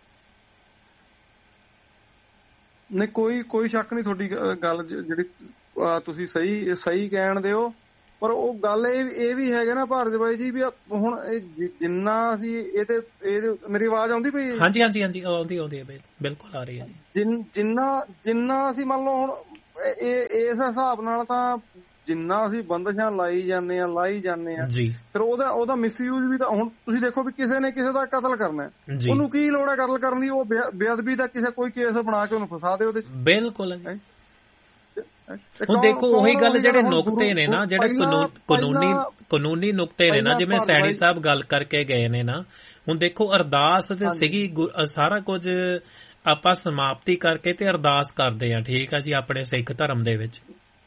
[SPEAKER 3] ਨਹੀਂ, ਕੋਈ ਕੋਈ ਸ਼ੱਕ ਨਹੀਂ ਤੁਹਾਡੀ ਗੱਲ ਜਿਹੜੀ ਤੁਸੀਂ ਸਹੀ ਸਹੀ ਕਹਿਣ ਦੇ ਹੋ, ਪਰ ਉਹ ਗੱਲ ਇਹ ਇਹ ਵੀ ਹੈਗਾ ਨਾ ਭਾਰਤ ਬਾਈ ਜੀ, ਵੀ ਹੁਣ ਜਿੰਨਾ ਅਸੀਂ ਇਹ ਤੇ ਇਹ ਮੇਰੀ ਆਵਾਜ਼ ਆਉਂਦੀ ਪਈ ਹੈ?
[SPEAKER 2] ਹਾਂਜੀ ਹਾਂਜੀ ਹਾਂਜੀ ਆਉਂਦੀ ਆਉਂਦੀ ਹੈ, ਬਿਲਕੁਲ ਆ ਰਹੀ ਹੈ ਜੀ।
[SPEAKER 3] ਜਿੰਨਾ ਜਿੰਨਾ ਅਸੀਂ ਮੰਨ ਲਓ ਹੁਣ ਇਹ ਇਸ ਹਿਸਾਬ ਨਾਲ ਤਾਂ ਜਿੰਨਾ ਅਸੀਂ ਬੰਦਸ਼ਾਂ ਲਾਈ ਜਾਂਦੇ ਆ ਲਾਈ ਜਾਂਦੇ ਆ ਫਿਰ ਉਹਦਾ ਉਹਦਾ ਮਿਸਯੂਜ਼ ਵੀ ਤਾਂ ਹੁਣ ਤੁਸੀਂ ਦੇਖੋ ਵੀ ਕਿਸੇ ਨੇ ਕਿਸੇ ਦਾ ਕਤਲ ਕਰਨਾ, ਉਹਨੂੰ ਕੀ ਲੋੜ ਹੈ ਕਤਲ ਕਰਨ ਦੀ? ਉਹ ਬੇਅਦਬੀ ਦਾ ਕਿਸੇ ਕੋਈ ਕੇਸ ਬਣਾ ਕੇ ਉਹਨੂੰ ਫਸਾ ਦੇ ਉਹਦੇ ਚ।
[SPEAKER 2] ਬਿਲਕੁਲ। ਹੁਣ ਦੇਖੋ ਉਹੀ ਗੱਲ, ਜਿਹੜੇ ਨੁਕਤੇ ਨੇ ਨਾ, ਜਿਹੜੇ ਕਾਨੂੰਨੀ ਕਾਨੂੰਨੀ ਨੁਕਤੇ ਨੇ ਨਾ, ਜਿਵੇਂ ਸੈਣੀ ਸਾਹਿਬ ਗੱਲ ਕਰਕੇ ਗਏ ਨੇ ਨਾ, ਹੁਣ ਦੇਖੋ ਅਰਦਾਸ ਤੇ ਸੀਗੀ, ਸਾਰਾ ਕੁਝ ਆਪਾਂ ਸਮਾਪਤੀ ਕਰਕੇ ਤੇ ਅਰਦਾਸ ਕਰਦੇ ਆ, ਠੀਕ ਆ ਜੀ, ਆਪਣੇ ਸਿੱਖ ਧਰਮ ਦੇ ਵਿੱਚ।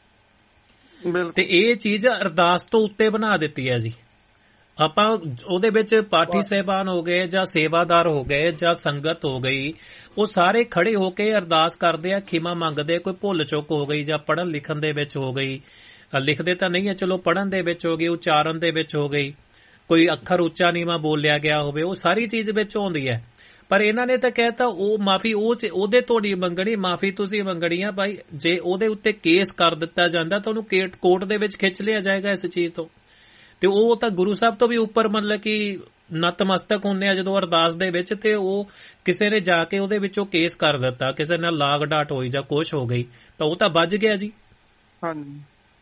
[SPEAKER 2] ਤੇ ਇਹ ਚੀਜ਼ ਅਰਦਾਸ ਤੋਂ ਉੱਤੇ ਬਣਾ ਦਿੱਤੀ ਹੈ ਜੀ। ਆਪਾਂ ਉਹਦੇ ਵਿੱਚ ਪਾਠੀ ਸਾਹਿਬਾਨ ਹੋ ਗਏ ਜਾਂ ਸੇਵਾਦਾਰ ਹੋ ਗਏ ਜਾਂ ਸੰਗਤ ਹੋ ਗਈ, ਉਹ ਸਾਰੇ ਖੜੇ ਹੋ ਕੇ ਅਰਦਾਸ ਕਰਦੇ ਆ, ਖਿਮਾ ਮੰਗਦੇ, ਕੋਈ ਭੁੱਲ ਚੁੱਕ ਹੋ ਗਈ ਜਾਂ ਪੜ੍ਹਨ ਲਿਖਣ ਦੇ ਵਿੱਚ ਹੋ ਗਈ, ਲਿਖਦੇ ਤਾਂ ਨਹੀਂ ਹੈ, ਚਲੋ ਪੜ੍ਹਨ ਦੇ ਵਿੱਚ ਹੋ ਗਈ, ਉਚਾਰਨ ਦੇ ਵਿੱਚ ਹੋ ਗਈ, ਕੋਈ ਅੱਖਰ ਉੱਚਾ ਨੀਵਾਂ ਬੋਲਿਆ ਗਿਆ ਹੋਵੇ, ਉਹ ਸਾਰੀ ਚੀਜ਼ ਵਿੱਚ ਆਉਂਦੀ ਹੈ। ਪਰ ਇਹਨਾਂ ਨੇ ਤਾਂ ਕਹਿਤਾ ਉਹ ਮਾਫੀ ਉਹ ਉਹਦੇ ਤੋਂ ਨਹੀਂ ਮੰਗਣੀ, ਮਾਫੀ ਤੁਸੀਂ ਮੰਗਣੀ ਆ ਭਾਈ। ਜੇ ਉਹਦੇ ਉੱਤੇ ਕੇਸ ਕਰ ਦਿੱਤਾ ਜਾਂਦਾ ਤਾਂ ਉਹਨੂੰ ਕੋਰਟ ਦੇ ਵਿੱਚ ਖਿੱਚ ਲਿਆ ਜਾਏਗਾ ਇਸ ਚੀਜ਼ ਤੋਂ। ਤੇ ਉਹ ਤਾਂ ਗੁਰੂ ਸਾਹਿਬ ਤੋਂ ਵੀ ਉੱਪਰ ਮਤਲਬ ਕਿ ਨਤਮਸਤਕ ਹੁੰਦੇ ਆ ਜਦੋਂ ਅਰਦਾਸ ਦੇ ਵਿੱਚ, ਤੇ ਉਹ ਕਿਸੇ ਨੇ ਜਾ ਕੇ ਉਹਦੇ ਵਿੱਚੋਂ ਕੇਸ ਕਰ ਦਿੱਤਾ, ਕਿਸੇ ਨਾਲ ਲਾਗ ਡਾਟ ਹੋਈ ਜਾਂ ਕੁਛ ਹੋ ਗਈ, ਤਾਂ ਉਹ ਤਾਂ ਵੱਜ ਗਿਆ ਜੀ।
[SPEAKER 3] ਹਾਂਜੀ,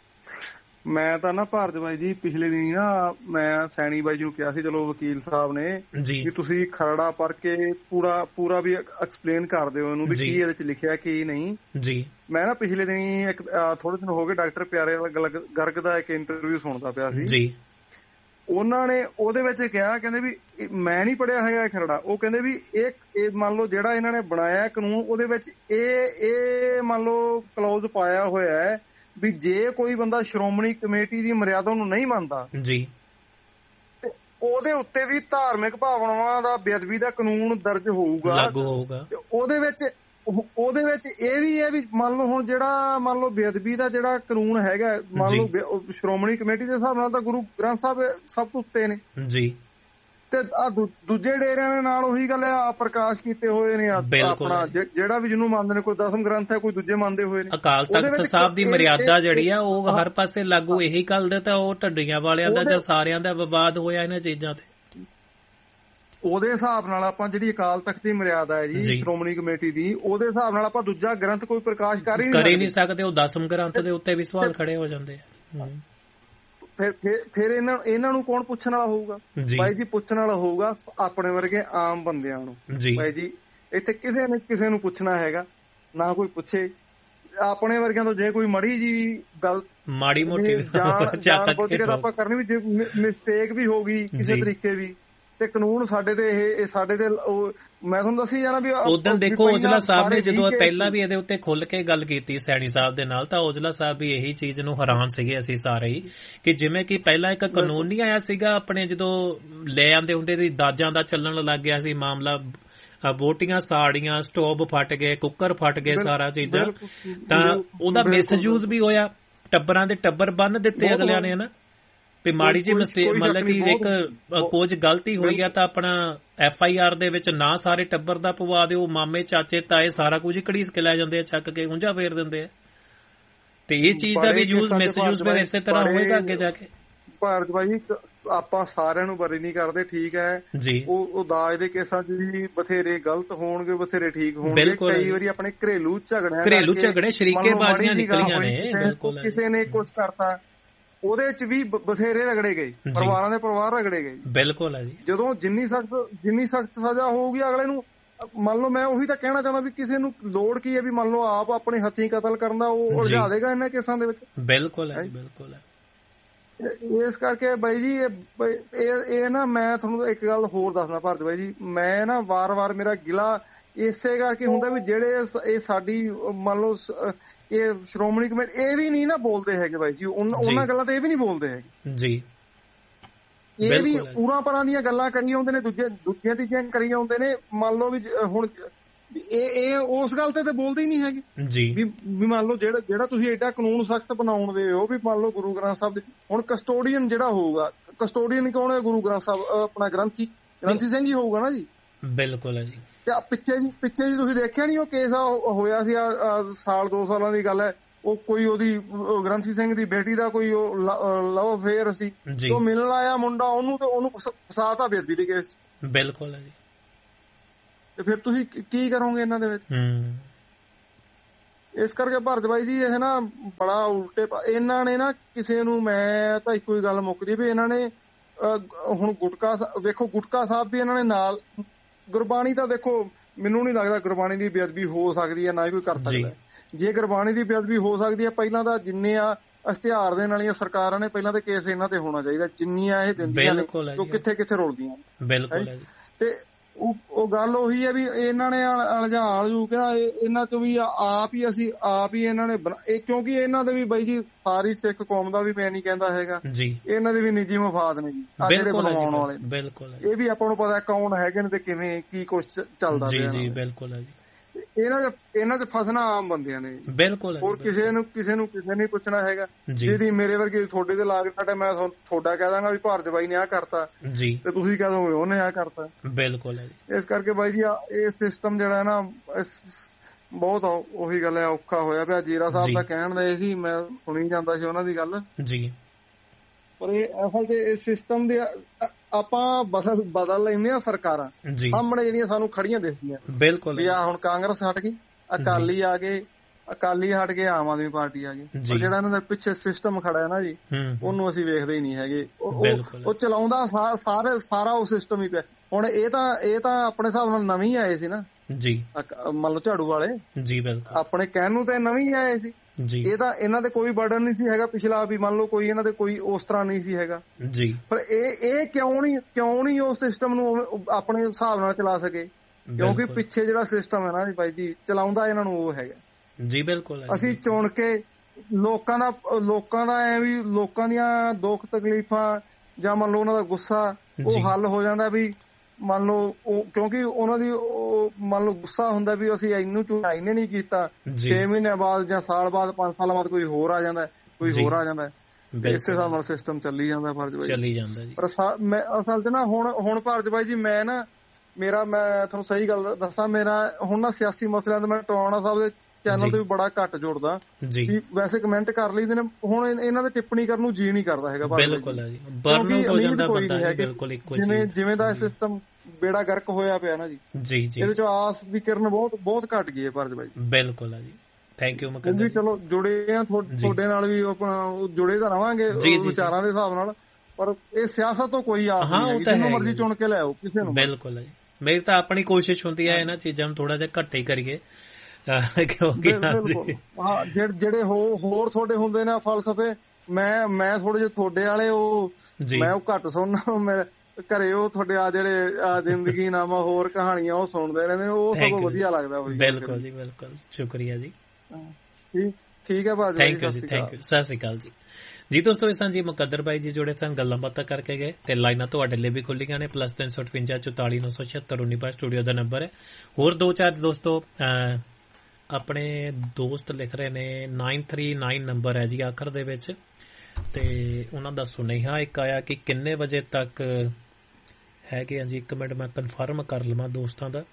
[SPEAKER 3] ਮੈਂ ਤਾਂ ਨਾ ਭਾਰਤ ਬਾਈ ਜੀ ਪਿਛਲੇ ਦਿਨੀ ਨਾ ਮੈਂ ਸੈਣੀ ਬਾਈ ਜੀ ਨੂੰ ਕਿਹਾ ਸੀ, ਚਲੋ ਵਕੀਲ ਸਾਹਿਬ ਨੇ ਕਿ ਤੁਸੀਂ ਖਰੜਾ ਪੜ੍ਹ ਕੇ ਪੂਰਾ ਪੂਰਾ ਵੀ ਐਕਸਪਲੇਨ ਕਰ ਦਿਓ ਇਹਨੂੰ ਵੀ ਕੀ ਇਹਦੇ ਚ ਲਿਖਿਆ ਕੀ ਨਹੀਂ ਜੀ। ਮੈਂ ਨਾ ਪਿਛਲੇ ਦਿਨੀ ਇੱਕ ਥੋੜੇ ਦਿਨ ਹੋ ਗਏ ਡਾਕਟਰ ਪਿਆਰੇ ਗਰਗ ਦਾ ਇੱਕ ਇੰਟਰਵਿਊ ਸੁਣਦਾ ਪਿਆ ਸੀ ਜੀ। ਉਹਨਾਂ ਨੇ ਉਹਦੇ ਵਿੱਚ ਕਿਹਾ, ਕਹਿੰਦੇ ਵੀ ਮੈਂ ਨਹੀਂ ਪੜ੍ਹਿਆ ਹੈਗਾ ਇਹ ਖਰੜਾ, ਉਹ ਕਹਿੰਦੇ ਵੀ ਇਹ ਮੰਨ ਲਓ ਜਿਹੜਾ ਇਹਨਾਂ ਨੇ ਬਣਾਇਆ ਕਾਨੂੰਨ, ਉਹਦੇ ਵਿੱਚ ਇਹ ਇਹ ਮੰਨ ਲਓ ਕਲੌਜ਼ ਪਾਇਆ ਹੋਇਆ ਹੈ ਵੀ ਜੇ ਕੋਈ ਬੰਦਾ ਸ਼੍ਰੋਮਣੀ ਕਮੇਟੀ ਦੀ ਮਰਿਆਦਾ ਨੂੰ ਨਹੀਂ ਮੰਨਦਾ ਜੀ, ਤੇ ਉਹਦੇ ਉੱਤੇ ਵੀ ਧਾਰਮਿਕ ਭਾਵਨਾਵਾਂ ਦਾ ਬੇਅਦਬੀ ਦਾ ਕਾਨੂੰਨ ਦਰਜ ਹੋਊਗਾ, ਲਾਗੂ ਹੋਊਗਾ। ਉਹਦੇ ਵਿੱਚ ਉਹਦੇ ਵਿੱਚ ਇਹ ਵੀ ਹੈ ਵੀ ਮੰਨ ਲਓ ਹੁਣ ਜਿਹੜਾ ਮੰਨ ਲਓ ਬੇਅਦਬੀ ਦਾ ਜਿਹੜਾ ਕਾਨੂੰਨ ਹੈਗਾ, ਮੰਨ ਲਓ ਸ਼੍ਰੋਮਣੀ ਕਮੇਟੀ ਦੇ ਹਿਸਾਬ ਨਾਲ ਤਾਂ ਗੁਰੂ ਗ੍ਰੰਥ ਸਾਹਿਬ ਸਭ ਤੋਂ ਉੱਤੇ ਨੇ ਜੀ, ਤੇ ਆ ਦੂਜੇ ਡੇਰਿਆਂ ਦੇ ਨਾਲ ਉਹੀ ਗੱਲ ਆ ਪ੍ਰਕਾਸ਼ ਕੀਤੇ ਹੋਏ ਨੇ ਆਪਣਾ ਜਿਹੜਾ ਵੀ ਜਿਹਨੂੰ ਮੰਨਦੇ ਨੇ, ਕੋਈ ਦਸਮ ਗ੍ਰੰਥ ਹੈ, ਕੋਈ ਦੂਜੇ ਮੰਨਦੇ ਹੋਏ ਨੇ।
[SPEAKER 2] ਅਕਾਲ ਤਖਤ ਸਾਹਿਬ ਦੀ ਮਰਿਆਦਾ ਜਿਹੜੀ ਆ ਉਹ ਹਰ ਪਾਸੇ ਲਾਗੂ ਇਹੀ ਗੱਲ ਦੇ, ਤਾਂ ਉਹ ਢੱਡੀਆਂ ਵਾਲਿਆਂ ਦਾ ਜਾਂ ਸਾਰਿਆਂ ਦਾ ਵਿਵਾਦ ਹੋਇਆ ਇਹਨਾਂ ਚੀਜ਼ਾਂ ਤੇ।
[SPEAKER 3] ਉਹਦੇ ਹਿਸਾਬ ਨਾਲ ਆਪਾਂ ਜਿਹੜੀ ਅਕਾਲ ਤਖਤ ਦੀ ਮਰਿਆਦਾ ਹੈ ਜੀ ਸ਼੍ਰੋਮਣੀ ਕਮੇਟੀ ਦੀ, ਉਹਦੇ ਹਿਸਾਬ ਨਾਲ ਆਪਾਂ ਦੂਜਾ ਗ੍ਰੰਥ ਕੋਈ ਪ੍ਰਕਾਸ਼ ਕਰ ਹੀ
[SPEAKER 2] ਨਹੀਂ ਸਕਦੇ। ਉਹ ਦਸਮ ਗ੍ਰੰਥ ਦੇ ਉੱਤੇ ਵੀ ਸਵਾਲ ਖੜੇ ਹੋ ਜਾਂਦੇ ਆ।
[SPEAKER 3] ਫਿਰ ਫਿਰ ਇਹਨਾਂ ਇਹਨਾਂ ਨੂੰ ਕੌਣ ਪੁੱਛਣ ਵਾਲਾ ਹੋਊਗਾ? ਬਾਈ ਜੀ ਪੁੱਛਣ ਵਾਲਾ ਹੋਊਗਾ ਆਪਣੇ ਵਰਗੇ ਆਮ ਬੰਦਿਆਂ ਨੂੰ। ਬਾਈ ਜੀ ਇੱਥੇ ਕਿਸੇ ਨੇ ਕਿਸੇ ਨੂੰ ਪੁੱਛਣਾ ਹੈਗਾ ਨਾ, ਕੋਈ ਪੁੱਛੇ। ਆਪਣੇ ਵਰਗਿਆਂ ਤੋਂ ਜੇ ਕੋਈ ਮੜੀ ਜੀ ਗੱਲ
[SPEAKER 2] ਮਾੜੀ ਮੋਟੀ
[SPEAKER 3] ਜਾਣ ਬੁੱਝ ਕੇ ਆਪਾਂ ਕਰਨੀ ਵੀ, ਜੇ ਮਿਸਟੇਕ ਵੀ ਹੋ ਗਈ ਕਿਸੇ ਤਰੀਕੇ ਵੀ, ਤੇ ਕਾਨੂੰਨ ਸਾਡੇ ਤੇ ਇਹ ਸਾਡੇ ਤੇ ਮੈਂ ਤੁਹਾਨੂੰ ਦੱਸੀ ਜਾਣਾ ਵੀ
[SPEAKER 2] ਉਦੋਂ ਦੇਖੋ ਔਜਲਾ ਸਾਹਿਬ ਨੇ ਜਦੋਂ ਪਹਿਲਾਂ ਵੀ ਇਹਦੇ ਉੱਤੇ ਖੁੱਲ ਕੇ ਗੱਲ ਕੀਤੀ ਸੈਣੀ ਸਾਹਿਬ ਦੇ ਨਾਲ, ਤਾਂ ਔਜਲਾ ਸਾਹਿਬ ਵੀ ਇਹੀ ਚੀਜ਼ ਨੂੰ ਹੈਰਾਨ ਸੀਗੇ ਅਸੀਂ ਸਾਰੇ ਹੀ, ਕਿ ਜਿਵੇਂ ਕਿ ਪਹਿਲਾਂ ਇੱਕ ਕਾਨੂੰਨ ਨਹੀਂ ਆਇਆ ਸੀਗਾ ਆਪਣੇ ਜਦੋਂ ਲੈ ਆਂਦੇ ਹੁੰਦੇ ਸੀ, ਦਾਜਾਂ ਦਾ ਚੱਲਣ ਲੱਗ ਗਿਆ ਸੀ ਮਾਮਲਾ, ਬੋਟੀਆਂ ਸਾੜੀਆਂ, ਸਟੋਵ ਫਟ ਗਏ, ਕੁੱਕਰ ਫਟ ਗਏ, ਸਾਰਾ ਚੀਜ਼ਾਂ, ਤਾਂ ਉਹਦਾ ਮਿਸਯੂਜ਼ ਵੀ ਹੋਇਆ, ਟੱਬਰਾਂ ਦੇ ਟੱਬਰ ਬੰਨ ਦਿੱਤੇ ਅਗਲਿਆਂ ਨੇ ਨਾ। ਵੀ ਮਾੜੀ ਜੀ ਮਿਸਟੇਕ ਮਤਲਬ ਕਿ ਇੱਕ ਕੁਝ ਗਲਤੀ ਹੋਈ ਆ ਤਾਂ ਆਪਣਾ ਐਫ ਆਈ ਆਰ ਦੇ ਵਿੱਚ ਨਾ ਸਾਰੇ ਟੱਬਰ ਦਾ ਪਵਾ ਦਿਓ, ਮਾਮੇ ਚਾਚੇ ਤਾਏ ਸਾਰਾ ਕੁਝ ਘੜੀਸ ਕੇ ਲੈ ਜਾਂਦੇ ਆ, ਚੱਕ ਕੇ ਉਂਝਾ ਫੇਰ ਦਿੰਦੇ ਆ। ਤੇ ਇਹ ਚੀਜ਼ ਦਾ ਵੀ ਯੂਜ਼ ਮਿਸਯੂਜ਼ ਫਿਰ ਇਸੇ ਤਰ੍ਹਾਂ ਹੋਏਗਾ ਅੱਗੇ ਜਾ ਕੇ।
[SPEAKER 3] ਭਾਰਤ ਭਾਈ ਆਪਾਂ ਸਾਰਿਆਂ ਨੂੰ ਬਰੀ ਨਹੀਂ ਕਰਦੇ, ਠੀਕ ਹੈ ਜੀ। ਉਹ ਦਾਜ ਦੇ ਕੇਸਾਂ ਚ ਵੀ ਬਥੇਰੇ ਗਲਤ ਹੋਣਗੇ, ਬਥੇਰੇ ਠੀਕ ਹੋਣਗੇ। ਕਈ ਵਾਰੀ ਆਪਣੇ ਘਰੇਲੂ ਝਗੜਿਆਂ
[SPEAKER 2] ਘਰੇਲੂ ਝਗੜੇ ਸ਼ਰੀਕੇਬਾਜ਼ੀਆਂ ਨਿਕਲੀਆਂ ਨੇ, ਬਿਲਕੁਲ
[SPEAKER 3] ਕਿਸੇ ਨੇ ਕੁਝ ਕਰਤਾ ਉਹਦੇ ਚ ਵੀ ਬਥੇਰੇ ਰਗੜੇ ਗਏ, ਪਰਿਵਾਰਾਂ ਦੇ ਪਰਿਵਾਰ ਰਗੜੇ ਗਏ।
[SPEAKER 2] ਬਿਲਕੁਲ ਹੈ ਜੀ।
[SPEAKER 3] ਜਦੋਂ ਜਿੰਨੀ ਸਖਤ ਜਿੰਨੀ ਸਖਤ ਸਜ਼ਾ ਹੋਊਗੀ ਅਗਲੇ ਨੂੰ, ਮੰਨ ਲਓ ਮੈਂ ਉਹੀ ਤਾਂ ਕਹਿਣਾ ਚਾਹੁੰਦਾ ਵੀ ਕਿਸੇ ਨੂੰ ਲੋੜ ਕੀ ਹੈ ਵੀ ਮੰਨ ਲਓ ਆਪ ਆਪਣੇ ਹੱਥੀਂ ਕਤਲ ਕਰਨ ਦਾ, ਉਹ ਉਲਝਾ ਦੇਗਾ ਇਹਨਾਂ ਕੇਸਾਂ ਦੇ ਵਿੱਚ।
[SPEAKER 2] ਬਿਲਕੁਲ ਹੈ, ਬਿਲਕੁਲ ਹੈ।
[SPEAKER 3] ਇਸ ਕਰਕੇ ਬਾਈ ਜੀ ਇਹ ਇਹ ਨਾ ਮੈਂ ਤੁਹਾਨੂੰ ਇੱਕ ਗੱਲ ਹੋਰ ਦੱਸਦਾ ਭਾਰਤ ਬਾਈ ਜੀ, ਮੈਂ ਨਾ ਵਾਰ ਵਾਰ ਮੇਰਾ ਗਿਲਾ ਇਸੇ ਕਰਕੇ ਹੁੰਦਾ ਵੀ ਜਿਹੜੇ ਇਹ ਸਾਡੀ ਮੰਨ ਲਓ ਇਹ ਸ਼੍ਰੋਮਣੀ ਕਮੇਟੀ ਇਹ ਵੀ ਨਹੀਂ ਨਾ ਬੋਲਦੇ ਹੈਗੇ ਬਾਈ ਜੀ, ਉਹਨਾਂ ਗੱਲਾਂ ਤੇ ਇਹ ਵੀ ਨਹੀਂ ਬੋਲਦੇ ਹੈਗੇ ਜੀ। ਇਹ ਵੀ ਪੂਰਾ ਪਰਾਂ ਦੀਆਂ ਗੱਲਾਂ ਕਰੀ ਆਉਂਦੇ ਨੇ, ਦੂਜੇ ਦੂਜੀਆਂ ਤੀਜੀਆਂ ਕਰੀ ਆਉਂਦੇ ਨੇ। ਮੰਨ ਲਓ ਵੀ ਹੁਣ ਇਹ ਇਹ ਉਸ ਗੱਲ ਤੇ ਤਾਂ ਬੋਲਦੇ ਹੀ ਨਹੀਂ ਹੈਗੇ ਜੀ ਵੀ ਵੀ ਮੰਨ ਲਓ ਜਿਹੜਾ ਜਿਹੜਾ ਤੁਸੀਂ ਏਡਾ ਕਾਨੂੰਨ ਸਖਤ ਬਣਾਉਂਦੇ ਹੋ ਵੀ ਮੰਨ ਲਓ ਗੁਰੂ ਗ੍ਰੰਥ ਸਾਹਿਬ ਦੇ ਹੁਣ ਕਸਟੋਡੀਅਨ ਜਿਹੜਾ ਹੋਊਗਾ, ਕਸਟੋਡੀਅਨ ਕੌਣ ਹੈ? ਗੁਰੂ ਗ੍ਰੰਥ ਸਾਹਿਬ ਆਪਣਾ ਗ੍ਰੰਥੀ ਗ੍ਰੰਥੀ ਸਿੰਘ ਹੀ ਹੋਊਗਾ ਨਾ ਜੀ।
[SPEAKER 2] ਬਿਲਕੁਲ ਹੈ ਜੀ।
[SPEAKER 3] ਤੇ ਪਿੱਛੇ ਜੀ ਪਿੱਛੇ ਜੀ ਤੁਸੀਂ ਦੇਖਿਆ ਨੀ ਉਹ ਕੇਸ ਹੋਇਆ ਸੀ ਸਾਲ ਦੋ ਸਾਲਾਂ ਦੀ ਗੱਲ ਹੈ, ਉਹ ਕੋਈ ਉਹਦੀ ਗ੍ਰੰਥੀ ਸਿੰਘ ਦੀ ਬੇਟੀ ਦਾ ਕੋਈ ਉਹ ਲਵ ਅਫੇਅਰ ਸੀ, ਉਹ ਮਿਲਣ ਆਇਆ ਮੁੰਡਾ, ਉਹਨੂੰ ਤੇ ਉਹਨੂੰ ਫਸਾਤਾ ਬੇਅਦਬੀ ਦੇ ਕੇਸ ਚ।
[SPEAKER 2] ਬਿਲਕੁਲ ਹੈ ਜੀ।
[SPEAKER 3] ਤੇ ਫਿਰ ਤੁਸੀਂ ਕੀ ਕਰੋਗੇ ਇਹਨਾਂ ਦੇ ਵਿੱਚ? ਇਸ ਕਰਕੇ ਭਾਰਤ ਬਾਈ ਜੀ ਇਹ ਨਾ ਬੜਾ ਉਲਟੇ ਇਹਨਾਂ ਨੇ ਨਾ ਕਿਸੇ ਨੂੰ, ਮੈਂ ਤਾਂ ਇੱਕੋ ਹੀ ਗੱਲ ਮੁੱਕਦੀ ਵੀ ਇਹਨਾਂ ਨੇ ਹੁਣ ਗੁਟਕਾ ਵੇਖੋ, ਗੁਟਕਾ ਸਾਹਿਬ ਵੀ ਇਹਨਾਂ ਨੇ ਨਾਲ, ਗੁਰਬਾਣੀ ਤਾਂ ਦੇਖੋ ਮੈਨੂੰ ਨਹੀਂ ਲੱਗਦਾ ਗੁਰਬਾਣੀ ਦੀ ਬੇਅਦਬੀ ਹੋ ਸਕਦੀ ਹੈ, ਨਾ ਹੀ ਕੋਈ ਕਰ ਸਕਦਾ। ਜੇ ਗੁਰਬਾਣੀ ਦੀ ਬੇਅਦਬੀ ਹੋ ਸਕਦੀ ਹੈ, ਪਹਿਲਾਂ ਤਾਂ ਜਿੰਨੇ ਆ ਇਸ਼ਤਿਹਾਰ ਦੇਣ ਵਾਲੀਆਂ ਸਰਕਾਰਾਂ ਨੇ ਪਹਿਲਾਂ ਤਾਂ ਕੇਸ ਇਹਨਾਂ ਤੇ ਹੋਣਾ ਚਾਹੀਦਾ, ਜਿੰਨੀਆਂ ਇਹ ਦਿੰਦੀਆਂ ਨੇ ਉਹ ਕਿੱਥੇ ਕਿੱਥੇ ਰੁਲਦੀਆਂ। ਬਿਲਕੁਲ। ਤੇ ਉਹ ਗੱਲ ਉਹੀ ਹੈ ਵੀ ਇਹਨਾਂ ਨੇ ਅਲਝਾਲ ਜੂ ਕਿਹਾ ਇਹਨਾਂ ਚ ਵੀ ਆਪ ਹੀ ਅਸੀਂ ਆਪ ਹੀ ਇਹਨਾਂ ਨੇ, ਕਿਉਂਕਿ ਇਹਨਾਂ ਦੇ ਵੀ ਬਾਈ ਜੀ ਸਾਰੀ ਸਿੱਖ ਕੌਮ ਦਾ ਵੀ ਮੈਂ ਨਹੀਂ ਕਹਿੰਦਾ ਹੈਗਾ ਜੀ, ਇਹਨਾਂ ਦੇ ਵੀ ਨਿੱਜੀ ਮਫਾਦ ਨੇ ਜੀ ਆ ਜਿਹੜੇ ਬਣਾਉਣ ਵਾਲੇ। ਬਿਲਕੁਲ। ਇਹ ਵੀ ਆਪਾਂ ਨੂੰ ਪਤਾ ਕੌਣ ਹੈਗੇ ਨੇ ਤੇ ਕਿਵੇਂ ਕੀ ਕੁਛ ਚੱਲਦਾ ਪਿਆ ਜੀ। ਬਿਲਕੁਲ ਹੈ ਜੀ। ਇਹਨਾਂ ਚ ਇਹਨਾਂ ਚ ਫਸਣਾ ਆਮ ਬੰਦਿਆਂ ਨੇ। ਬਿਲਕੁਲ। ਹੋਰ ਕਿਸੇ ਨੂੰ ਕਿਸੇ ਨੂੰ ਕਿਸੇ ਨੇ ਪੁੱਛਣਾ ਹੈਗਾ, ਜਿਹਦੀ ਮੇਰੇ ਵਰਗੀ ਤੁਹਾਡੇ ਤੇ ਲਾ ਕੇ ਸਾਡਾ ਮੈਂ ਤੁਹਾਡਾ ਕਹਿ ਦਾਂਗਾ ਵੀ ਭਾਰਤ ਬਾਈ ਨੇ ਆਹ ਕਰਤਾ ਜੀ ਤੇ ਤੁਸੀਂ ਕਹਿ ਦੋਗੇ ਉਹਨੇ ਆਹ ਕਰਤਾ। ਬਿਲਕੁਲ। ਇਸ ਕਰਕੇ ਬਾਈ ਜੀ ਇਹ ਸਿਸਟਮ ਜਿਹੜਾ ਨਾ ਬਹੁਤ ਉਹੀ ਗੱਲ ਹੈ ਔਖਾ ਹੋਇਆ ਪਿਆ। ਜੀਰਾ ਸਾਹਿਬ ਦਾ ਕਹਿਣ ਦਾ ਇਹ ਸੀ, ਮੈਂ ਸੁਣੀ ਜਾਂਦਾ ਸੀ ਉਹਨਾਂ ਦੀ ਗੱਲ ਜੀ, ਪਰ ਇਹ ਅਸਲ ਚ ਇਹ ਸਿਸਟਮ ਦੇ ਆਪਾਂ ਬਦਲ ਬਦਲ ਲੈਂਦੇ ਆ ਸਰਕਾਰਾਂ ਸਾਹਮਣੇ ਜਿਹੜੀਆਂ ਸਾਨੂੰ ਖੜੀਆਂ ਦਿਖਦੀਆਂ। ਬਿਲਕੁਲ। ਵੀ ਆ ਹੁਣ ਕਾਂਗਰਸ ਹਟ ਗਈ, ਅਕਾਲੀ ਆ ਗਏ, ਅਕਾਲੀ ਹਟ ਗਏ, ਆਮ ਆਦਮੀ ਪਾਰਟੀ ਆ ਗਈ, ਪਰ ਜਿਹੜਾ ਇਹਨਾਂ ਦੇ ਪਿੱਛੇ ਸਿਸਟਮ ਖੜਾ ਹੈ ਨਾ ਜੀ ਉਹਨੂੰ ਅਸੀਂ ਵੇਖਦੇ ਹੀ ਨਹੀਂ ਹੈਗੇ। ਉਹ ਚਲਾਉਂਦਾ ਸਾਰੇ ਸਾਰਾ ਉਹ ਸਿਸਟਮ ਹੀ ਪਿਆ। ਹੁਣ ਇਹ ਤਾਂ ਇਹ ਤਾਂ ਆਪਣੇ ਹਿਸਾਬ ਨਾਲ ਨਵੇਂ ਆਏ ਸੀ ਨਾ ਜੀ, ਮੰਨ ਲਓ ਝਾੜੂ ਵਾਲੇ ਜੀ। ਬਿਲਕੁਲ। ਆਪਣੇ ਕਹਿਣ ਨੂੰ ਤਾਂ ਨਵੇਂ ਆਏ ਸੀ ਜੀ। ਇਹ ਤਾਂ ਇਹਨਾਂ ਦੇ ਕੋਈ ਬਰਡਨ ਨਹੀਂ ਸੀ ਹੈਗਾ ਪਿਛਲਾ, ਵੀ ਮੰਨ ਲਓ ਕੋਈ ਇਹਨਾਂ ਦੇ ਕੋਈ ਉਸ ਤਰ੍ਹਾਂ ਨਹੀਂ ਸੀ ਹੈਗਾ ਜੀ। ਪਰ ਇਹ ਇਹ ਕਿਉਂ ਨਹੀਂ ਕਿਉਂ ਨਹੀਂ ਉਸ ਸਿਸਟਮ ਨੂੰ ਆਪਣੇ ਹਿਸਾਬ ਨਾਲ ਚਲਾ ਸਕੇ? ਕਿਉਂਕਿ ਪਿੱਛੇ ਜਿਹੜਾ ਸਿਸਟਮ ਹੈ ਨਾ ਜੀ ਬਾਈ ਜੀ ਚਲਾਉਂਦਾ ਇਹਨਾਂ ਨੂੰ ਉਹ ਹੈਗਾ ਜੀ। ਬਿਲਕੁਲ। ਅਸੀਂ ਚੁਣ ਕੇ ਲੋਕਾਂ ਦਾ ਲੋਕਾਂ ਦਾ ਐ ਵੀ ਲੋਕਾਂ ਦੀਆਂ ਦੁੱਖ ਤਕਲੀਫਾਂ ਜਾਂ ਮੰਨ ਲਓ ਉਹਨਾਂ ਦਾ ਗੁੱਸਾ ਉਹ ਹੱਲ ਹੋ ਜਾਂਦਾ ਵੀ ਮੰਨ ਲਓ ਉਹ, ਕਿਉਂਕਿ ਉਹਨਾਂ ਦੀ ਉਹ ਮੰਨ ਲਓ ਗੁੱਸਾ ਹੁੰਦਾ ਵੀ ਅਸੀਂ ਇਹਨੂੰ ਚੁਣਾ ਇਹਨੇ ਨਹੀਂ ਕੀਤਾ, ਛੇ ਮਹੀਨੇ ਬਾਅਦ ਜਾਂ ਸਾਲ ਬਾਅਦ ਪੰਜ ਸਾਲਾਂ ਬਾਅਦ ਕੋਈ ਹੋਰ ਆ ਜਾਂਦਾ ਕੋਈ ਹੋਰ ਆ ਜਾਂਦਾ। ਇਸੇ ਹਿਸਾਬ ਨਾਲ ਸਿਸਟਮ ਚੱਲੀ ਜਾਂਦਾ ਭਾਰਤ ਬਾਈ ਚੱਲੀ ਜਾਂਦਾ ਜੀ। ਪਰ ਮੈਂ ਅਸਲ ਚ ਨਾ ਹੁਣ ਹੁਣ ਭਾਰਤ ਬਾਈ ਜੀ ਮੈਂ ਨਾ ਮੇਰਾ ਮੈਂ ਤੁਹਾਨੂੰ ਸਹੀ ਗੱਲ ਦੱਸਾਂ, ਮੇਰਾ ਹੁਣ ਨਾ ਸਿਆਸੀ ਮਸਲਿਆਂ ਤੇ ਮੈਂ ਟਵਾਣਾ ਸਾਹਿਬ ਦੇ ਚੈਨਲ ਤੇ ਵੀ ਬੜਾ ਘੱਟ ਜੁੜਦਾ ਜੀ। ਵੈਸੇ ਕਮੈਂਟ ਕਰ ਲਈਦੇ ਨੇ, ਹੁਣ ਇਹਨਾਂ ਦੇ ਟਿੱਪਣੀ ਕਰਨ ਨੂੰ ਜੀ ਨਹੀਂ ਕਰਦਾ ਹੈਗਾ। ਬਿਲਕੁਲ ਹੈ ਜੀ। ਬਰਨਆਊਟ ਹੋ ਜਾਂਦਾ ਬੰਦਾ ਹੈ। ਬਿਲਕੁਲ ਇੱਕੋ ਜਿਵੇਂ ਜਿਵੇਂ ਦਾ ਸਿਸਟਮ ਬੇੜਾ ਗਰਕ ਹੋਇਆ ਪਿਆ ਨਾ ਜੀ ਜੀ ਜੀ ਇਹਦੇ ਚ ਆਸ ਦੀ ਕਿਰਨ ਬਹੁਤ ਬਹੁਤ ਘੱਟ ਗਈ ਹੈ ਭਾਰਤ ਬਾਈ। ਬਿਲਕੁਲ ਹੈ ਜੀ। ਥੈਂਕ ਯੂ ਮੁਕੰਦਰ ਜੀ। ਚਲੋ ਜੁੜੇ ਆ ਤੁਹਾਡੇ ਨਾਲ ਵੀ, ਆਪਣਾ ਜੁੜੇ ਤਾਂ ਰਵਾਂਗੇ ਵਿਚਾਰਾਂ ਦੇ ਹਿਸਾਬ ਨਾਲ, ਪਰ ਇਹ ਸਿਆਸਤ ਤੋਂ ਕੋਈ ਆਸ ਨਹੀਂ ਹੈਗੀ, ਜਿਹਨੂੰ ਮਰਜ਼ੀ ਚੁਣ ਕੇ ਲੈ ਆਓ ਕਿਸੇ ਨੂੰ। ਬਿਲਕੁਲ ਹੈ ਜੀ। ਮੇਰੀ ਤਾਂ ਆਪਣੀ ਕੋਸ਼ਿਸ਼ ਹੁੰਦੀ ਹੈ ਇਹਨਾਂ ਚੀਜ਼ਾਂ ਨੂੰ ਥੋੜਾ ਜਿਹਾ ਘੱਟ ਹੀ ਕਰੀਏ, ਕਿਉਂਕਿ ਹਾਂ ਜਿਹੜੇ ਹੋਰ ਤੁਹਾਡੇ ਹੁੰਦੇ ਨੇ ਫਲਸਫੇ, ਮੈਂ ਮੈਂ ਥੋੜੇ ਜਿਹੇ ਤੁਹਾਡੇ ਵਾਲੇ ਉਹ ਮੈਂ ਉਹ ਘੱਟ ਸੁਣਨਾ। ਮੈਂ ਘਰੇ ਉਹ ਤੁਹਾਡੇ ਆ ਜਿਹੜੇ ਆ ਜ਼ਿੰਦਗੀ ਨਾਮਾ ਹੋਰ ਕਹਾਣੀਆਂ ਉਹ ਸੁਣਦੇ ਰਹਿੰਦੇ, ਉਹ ਸਭ ਵਧੀਆ ਲੱਗਦਾ। ਬਿਲਕੁਲ ਜੀ। ਬਿਲਕੁਲ। ਸ਼ੁਕਰੀਆ ਜੀ। ਠੀਕ ਠੀਕ ਹੈ ਭਾਜੀ। ਥੈਂਕ ਯੂ ਜੀ। Thank you. ਸਤਿ ਸ਼੍ਰੀ ਅਕਾਲ ਜੀ। ਜੀ ਦੋਸਤੋ, ਇਸ ਜੀ ਮੁਕੱਦਰ ਬਾਈ ਜੀ ਜੁੜੇ ਸਨ, ਗੱਲਾਂ ਬਾਤਾਂ ਕਰਕੇ ਗਏ ਤੇ ਲਾਈਨਾਂ ਤੁਹਾਡੇ ਲਈ ਵੀ ਖੁੱਲੀਆਂ ਨੇ। ਪਲੱਸ ਤਿੰਨ ਸੌ ਅਠਵੰਜਾ ਚੁਤਾਲੀ ਨੌ ਸੌ ਛਿਅੱਤਰ ਉੱਨੀ ਬਾਈ ਸਟੂਡੀਓ ਦਾ ਨੰਬਰ ਹੈ। ਹੋਰ ਦੋ ਚਾਰ ਦੋਸਤੋ ਆਪਣੇ ਦੋਸਤ ਲਿਖ ਰਹੇ ਨੇ ਨਾਈਨ ਥ੍ਰੀ ਨਾਈਨ ਨੰਬਰ ਹੈ ਜੀ ਆਖਰ ਦੇ ਵਿੱਚ, ਤੇ ਉਹਨਾਂ ਦਾ ਸੁਨੇਹਾ ਇੱਕ ਆਇਆ ਕਿ ਕਿੰਨੇ ਵਜੇ ਤੱਕ ਹੈਗੇ ਆ ਜੀ। ਇੱਕ ਮਿੰਟ ਮੈਂ ਕਨਫਰਮ ਕਰ ਲਵਾਂ ਦੋਸਤਾਂ ਦਾ,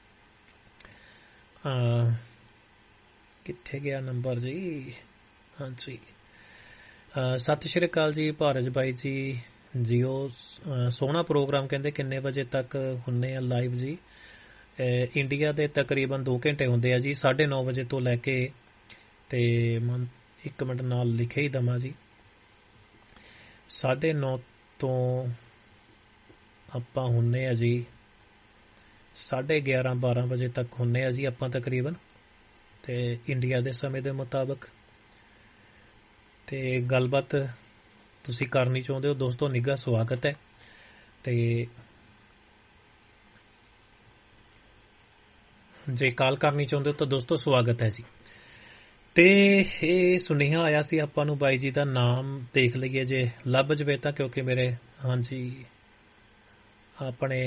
[SPEAKER 3] ਕਿੱਥੇ ਗਿਆ ਨੰਬਰ ਜੀ। ਹਾਂਜੀ, ਸਤਿ ਸ਼੍ਰੀ ਅਕਾਲ ਜੀ ਭਾਰਜ ਬਾਈ ਜੀ। ਜੀਓ ਸੋਹਣਾ ਪ੍ਰੋਗਰਾਮ, ਕਹਿੰਦੇ ਕਿੰਨੇ ਵਜੇ ਤੱਕ ਹੁੰਨੇ ਆ ਲਾਈਵ ਜੀ। ਇੰਡੀਆ ਦੇ ਤਕਰੀਬਨ ਦੋ ਘੰਟੇ ਹੁੰਦੇ ਆ ਜੀ, ਸਾਢੇ ਨੌ ਵਜੇ ਤੋਂ ਲੈ ਕੇ, ਤੇ ਮਨ ਇੱਕ ਮਿੰਟ ਨਾਲ ਲਿਖੇ ਹੀ ਦਵਾਂ ਜੀ, ਸਾਢੇ ਨੌ ਤੋਂ ਆਪਾਂ ਹੁੰਨੇ ਆ ਜੀ ਸਾਢੇ ਗਿਆਰਾਂ ਬਾਰਾਂ ਵਜੇ ਤੱਕ ਹੁੰਨੇ ਆ ਜੀ ਆਪਾਂ ਤਕਰੀਬਨ, ਤੇ ਇੰਡੀਆ ਦੇ ਸਮੇਂ ਦੇ ਮੁਤਾਬਕ। ਤੇ ਗੱਲਬਾਤ ਤੁਸੀਂ ਕਰਨੀ ਚਾਹੁੰਦੇ ਹੋ ਦੋਸਤੋ, ਨਿੱਘਾ ਸਵਾਗਤ ਹੈ। ਤੇ
[SPEAKER 2] ਜੇ ਕਾਲ ਕਰਨੀ ਚਾਹੁੰਦੇ ਹੋ ਤਾਂ ਦੋਸਤੋ ਸਵਾਗਤ ਹੈ ਜੀ। ਤੇ ਇਹ ਸੁਨੇਹਾ ਆਇਆ ਸੀ ਆਪਾਂ ਨੂੰ, ਬਾਈ ਜੀ ਦਾ ਨਾਮ ਦੇਖ ਲਈਏ ਜੇ ਲੱਭ ਜਵੇ ਤਾਂ, ਕਿਉਂਕਿ ਮੇਰੇ ਹਾਂਜੀ ਆਪਣੇ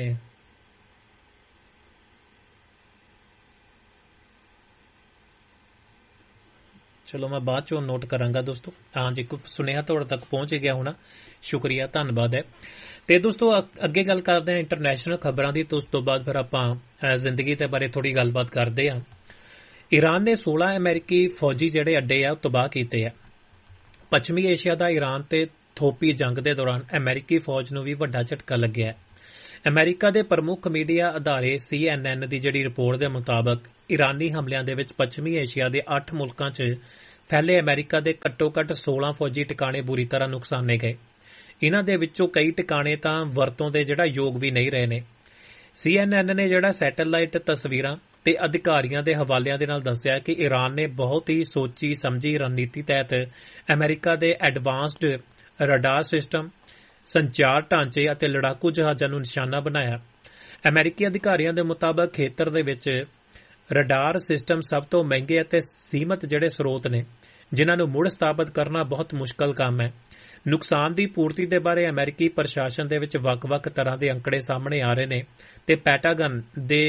[SPEAKER 2] ਚਲੋ ਮੈਂ ਬਾਅਦ ਚੋਂ ਨੋਟ ਕਰਾਂਗਾ ਦੋਸਤੋ। ਹਾਂਜੀ, ਸੁਨੇਹਾ ਤੁਹਾਡੇ ਤੱਕ ਪਹੁੰਚ ਗਿਆ ਹੋਣਾ, ਸ਼ੁਕਰੀਆ, ਧੰਨਵਾਦ ਹੈ। ਤੇ ਦੋਸਤੋ ਅੱਗੇ ਗੱਲ ਕਰਦੇ ਹਾਂ ਇੰਟਰਨੈਸ਼ਨਲ ਖਬਰਾਂ ਦੀ, ਤੇ ਉਸ ਤੋਂ ਬਾਅਦ ਫਿਰ ਆਪਾਂ ਜ਼ਿੰਦਗੀ ਦੇ ਬਾਰੇ ਥੋੜੀ ਗੱਲਬਾਤ ਕਰਦੇ ਹਾਂ। ਈਰਾਨ ਨੇ ਸੋਲਾਂ ਅਮਰੀਕੀ ਫੌਜੀ ਜਿਹੜੇ ਅੱਡੇ ਆ ਉਹ ਤਬਾਹ ਕੀਤੇ ਆ। ਪੱਛਮੀ ਏਸ਼ੀਆ ਦਾ ਈਰਾਨ ਤੇ ਥੋਪੀ ਜੰਗ ਦੇ ਦੌਰਾਨ ਅਮਰੀਕੀ ਫੌਜ ਨੂੰ ਵੀ ਵੱਡਾ ਝਟਕਾ ਲੱਗਿਆ। ਅਮਰੀਕਾ ਦੇ ਪ੍ਰਮੁੱਖ ਮੀਡੀਆ ਅਦਾਰੇ ਸੀ ਐਨ ਐਨ ਦੀ ਜਿਹੜੀ ਰਿਪੋਰਟ ਦੇ ਮੁਤਾਬਕ ਈਰਾਨੀ ਹਮਲਿਆਂ ਦੇ ਵਿੱਚ ਪੱਛਮੀ ਏਸ਼ੀਆ ਦੇ ਅੱਠ ਮੁਲਕਾਂ 'ਚ ਫੈਲੇ ਅਮਰੀਕਾ ਦੇ ਘੱਟੋ ਘੱਟ ਸੋਲਾਂ ਫੌਜੀ ਟਿਕਾਣੇ ਬੁਰੀ ਤਰ੍ਹਾਂ ਨੁਕਸਾਨੇ ਗਏ। ਇਹਨਾਂ ਦੇ ਵਿੱਚੋਂ ਕਈ ਟਿਕਾਣੇ ਤਾਂ ਵਰਤੋਂ ਦੇ ਜਿਹੜਾ ਯੋਗ ਵੀ ਨਹੀਂ ਰਹੇ ਨੇ। ਸੀ ਐਨ ਐਨ ਨੇ ਜਿਹੜਾ ਸੈਟੇਲਾਈਟ ਤਸਵੀਰਾਂ ਤੇ ਅਧਿਕਾਰੀਆਂ ਦੇ ਹਵਾਲਿਆਂ ਦੇ ਨਾਲ ਦੱਸਿਆ ਕਿ ਈਰਾਨ ਨੇ ਬਹੁਤ ਹੀ ਸੋਚੀ ਸਮਝੀ ਰਣਨੀਤੀ ਤਹਿਤ ਅਮਰੀਕਾ ਦੇ ਐਡਵਾਂਸਡ ਰਡਾਰ ਸਿਸਟਮ, ਸੰਚਾਰ ਢਾਂਚੇ ਅਤੇ ਲੜਾਕੂ ਜਹਾਜ਼ਾਂ ਨੂੰ ਨਿਸ਼ਾਨਾ ਬਣਾਇਆ। ਅਮਰੀਕੀ ਅਧਿਕਾਰੀਆਂ ਦੇ ਮੁਤਾਬਕ ਖੇਤਰ ਦੇ ਵਿੱਚ ਰਡਾਰ ਸਿਸਟਮ ਸਭ ਤੋਂ ਮਹਿੰਗੇ ਅਤੇ ਸੀਮਤ ਜਿਹੜੇ ਸਰੋਤ ਨੇ, ਜਿਨ੍ਹਾਂ ਨੂੰ ਮੁੜ ਸਥਾਪਿਤ ਕਰਨਾ ਬਹੁਤ ਮੁਸ਼ਕਲ ਕੰਮ ਹੈ। ਨੁਕਸਾਨ ਦੀ ਪੂਰਤੀ ਦੇ ਬਾਰੇ ਅਮਰੀਕੀ ਪ੍ਰਸ਼ਾਸਨ ਦੇ ਵਿੱਚ ਵੱਖ-ਵੱਖ ਤਰ੍ਹਾਂ ਦੇ ਅੰਕੜੇ ਸਾਹਮਣੇ ਆ ਰਹੇ ਨੇ ਤੇ ਪੈਂਟਾਗਨ ਦੇ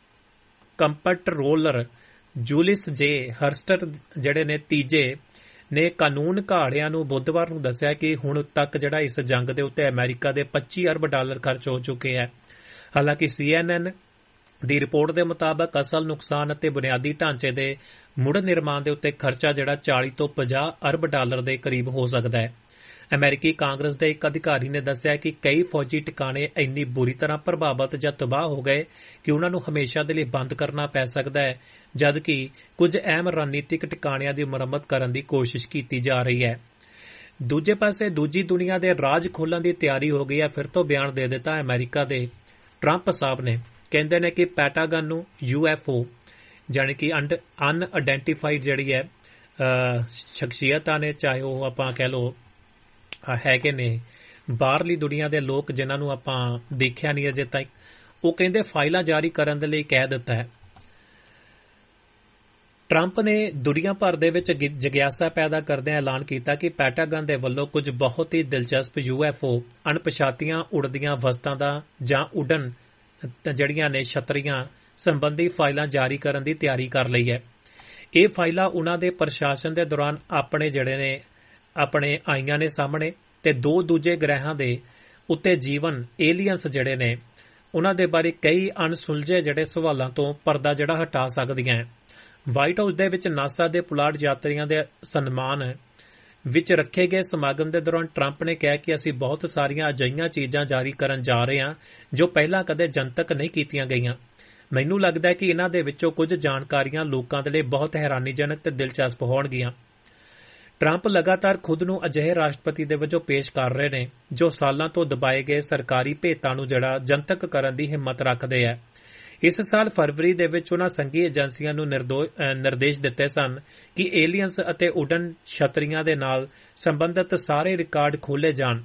[SPEAKER 2] ਕੰਪਟਰੋਲਰ ਜੂਲਿਸ ਜੇ ਹਰਸਟਰ ਜਿਹੜੇ ਨੇ ਤੀਜੇ ਨੇ ਕਾਨੂੰਨ ਘਾੜਿਆਂ ਨੂੰ ਬੁੱਧਵਾਰ ਨੂੰ ਦੱਸਿਆ ਕਿ ਹੁਣ ਤੱਕ ਜਿਹੜਾ ਇਸ ਜੰਗ ਦੇ ਉੱਤੇ ਅਮਰੀਕਾ ਦੇ ਪੱਚੀ ਅਰਬ ਡਾਲਰ ਖਰਚ ਹੋ ਚੁੱਕੇ ਹੈ। ਹਾਲਾਂਕਿ ਸੀ ਐਨ ਐਨ ਦੀ ਰਿਪੋਰਟ ਦੇ ਮੁਤਾਬਕ ਅਸਲ ਨੁਕਸਾਨ ਅਤੇ ਬੁਨਿਆਦੀ ਢਾਂਚੇ ਦੇ ਮੁੜ ਨਿਰਮਾਣ ਦੇ ਉੱਤੇ ਖਰਚਾ ਜਿਹੜਾ ਚਾਲੀ ਤੋਂ ਪੰਜਾਹ ਅਰਬ ਡਾਲਰ ਦੇ ਕਰੀਬ ਹੋ ਸਕਦਾ ਹੈ। ਅਮਰੀਕੀ ਕਾਂਗਰਸ ਦੇ ਇੱਕ ਅਧਿਕਾਰੀ ਨੇ ਦੱਸਿਆ ਕਿ ਕਈ ਫੌਜੀ ਟਿਕਾਣੇ ਇੰਨੀ ਬੁਰੀ ਤਰ੍ਹਾਂ ਪ੍ਰਭਾਵਿਤ ਜਾਂ ਤਬਾਹ ਹੋ ਗਏ ਕਿ ਉਨ੍ਹਾਂ ਨੂੰ ਹਮੇਸ਼ਾ ਦੇ ਲਈ ਬੰਦ ਕਰਨਾ ਪੈ ਸਕਦਾ ਹੈ, ਜਦਕਿ ਕੁਝ ਅਹਿਮ ਰਣਨੀਤਿਕ ਟਿਕਾਣਿਆਂ ਦੀ ਮੁਰੰਮਤ ਕਰਨ ਦੀ ਕੋਸ਼ਿਸ਼ ਕੀਤੀ ਜਾ ਰਹੀ ਹੈ। ਦੂਜੇ ਪਾਸੇ ਦੂਜੀ ਦੁਨੀਆ ਦੇ ਰਾਜ ਖੋਲ੍ਹਣ ਦੀ ਤਿਆਰੀ ਹੋ ਗਈ ਹੈ। ਫਿਰ ਤੋਂ ਬਿਆਨ ਦੇ ਦਿੱਤਾ ਅਮਰੀਕਾ ਦੇ ਟਰੰਪ ਸਾਹਿਬ ਨੇ, ਕਹਿੰਦੇ ਨੇ ਕਿ ਪੈਂਟਾਗਨ ਨੂੰ ਯੂ ਐਫ ਓ ਜਾਣੀ ਕਿ ਅਨਆਇਡੈਂਟੀਫਾਈਡ ਜਿਹੜੀ ਹੈ ਸ਼ਖਸੀਅਤਾਂ ਨੇ, ਚਾਹੇ ਉਹ ਆਪਾਂ ਕਹਿ ਲਓ ਹੈਗੇ ਨੇ ਬਾਹਰਲੀ ਦੁਨੀਆ ਦੇ ਲੋਕ ਜਿਨ੍ਹਾਂ ਨੂੰ ਆਪਾਂ ਦੇਖਿਆ ਨਹੀਂ ਅਜੇ ਤੱਕ, ਉਹ ਕਹਿੰਦੇ ਫਾਈਲਾਂ ਜਾਰੀ ਕਰਨ ਦੇ ਲਈ ਕਹਿ ਦਿੱਤਾ ਹੈ। ਟਰੰਪ ਨੇ ਦੁਨੀਆ ਭਰ ਦੇ ਵਿੱਚ ਜਿਗਿਆਸਾ ਪੈਦਾ ਕਰਦਿਆਂ ਐਲਾਨ ਕੀਤਾ ਕਿ ਪੈਂਟਾਗਨ ਦੇ ਵੱਲੋਂ ਕੁਝ ਬਹੁਤ ਹੀ ਦਿਲਚਸਪ ਯੂ ਐਫ ਓ ਅਣਪਛਾਤੀਆਂ ਉੜਦੀਆਂ ਵਸਤਾਂ ਦਾ ਜਾਂ ਉੱਡਣ ਜਿਹੜੀਆਂ ਨੇ ਛਤਰੀਆਂ ਸੰਬੰਧੀ ਫਾਈਲਾਂ ਜਾਰੀ ਕਰਨ ਦੀ ਤਿਆਰੀ ਕਰ ਲਈ ਹੈ। ਇਹ ਫਾਈਲਾਂ ਉਹਨਾਂ ਦੇ ਪ੍ਰਸ਼ਾਸਨ ਦੇ ਦੌਰਾਨ ਆਪਣੇ ਜਿਹੜੇ ਨੇ ਆਪਣੇ ਆਈਆਂ ਨੇ ਸਾਹਮਣੇ, ਤੇ ਦੋ ਦੂਜੇ ਗ੍ਰਹਿਾਂ ਦੇ ਉੱਤੇ ਜੀਵਨ ਏਲੀਅਨਸ ਜਿਹੜੇ ਨੇ ਉਹਨਾਂ ਦੇ ਬਾਰੇ ਕਈ ਅਣਸੁਲਝੇ ਜਿਹੜੇ ਸਵਾਲਾਂ ਤੋਂ ਪਰਦਾ ਜਿਹੜਾ ਹਟਾ ਸਕਦੀਆਂ ਹੈ। ਵਾਈਟ ਹਾਊਸ ਦੇ ਵਿੱਚ ਨਾਸਾ ਦੇ ਪੁਲਾੜ ਯਾਤਰੀਆਂ ਦੇ ਸਨਮਾਨ ਵਿੱਚ ਰੱਖੇ ਗਏ ਸਮਾਗਮ ਦੇ ਦੌਰਾਨ ਟਰੰਪ ਨੇ ਕਿਹਾ ਕਿ ਅਸੀਂ ਬਹੁਤ ਸਾਰੀਆਂ ਅਜਿਹੀਆਂ ਚੀਜ਼ਾਂ ਜਾਰੀ ਕਰਨ ਜਾ ਰਹੇ ਹਾਂ ਜੋ ਪਹਿਲਾਂ ਕਦੇ ਜਨਤਕ ਨਹੀਂ ਕੀਤੀਆਂ ਗਈਆਂ। ਮੈਨੂੰ ਲੱਗਦਾ ਹੈ ਕਿ ਇਹਨਾਂ ਦੇ ਵਿੱਚੋਂ ਕੁਝ ਜਾਣਕਾਰੀਆਂ ਲੋਕਾਂ ਦੇ ਲਈ ਬਹੁਤ ਹੈਰਾਨੀਜਨਕ ਤੇ ਦਿਲਚਸਪ ਹੋਣਗੀਆਂ। ਟਰੰਪ ਲਗਾਤਾਰ ਖੁਦ ਨੂੰ ਅਜਿਹੇ ਰਾਸ਼ਟਰਪਤੀ ਦੇ ਵਜੋਂ ਪੇਸ਼ ਕਰ ਰਹੇ ਨੇ ਜੋ ਸਾਲਾਂ ਤੋਂ ਦਬਾਏ ਗਏ ਸਰਕਾਰੀ ਭੇਤਾਂ ਨੂੰ ਜਿਹੜਾ ਜਨਤਕ ਕਰਨ ਦੀ ਹਿੰਮਤ ਰੱਖਦੇ ਹੈ। ਇਸ ਸਾਲ ਫਰਵਰੀ ਦੇ ਵਿੱਚ ਉਨ੍ਹਾਂ ਸੰਘੀ ਏਜੰਸੀਆਂ ਨੂੰ ਨਿਰਦੇਸ਼ ਦਿੱਤੇ ਸਨ ਕਿ ਏਲੀਅਨਸ ਅਤੇ ਉੱਡਣ ਛਤਰੀਆਂ ਦੇ ਨਾਲ ਸੰਬੰਧਿਤ ਸਾਰੇ ਰਿਕਾਰਡ ਖੋਲ੍ਹੇ ਜਾਣ।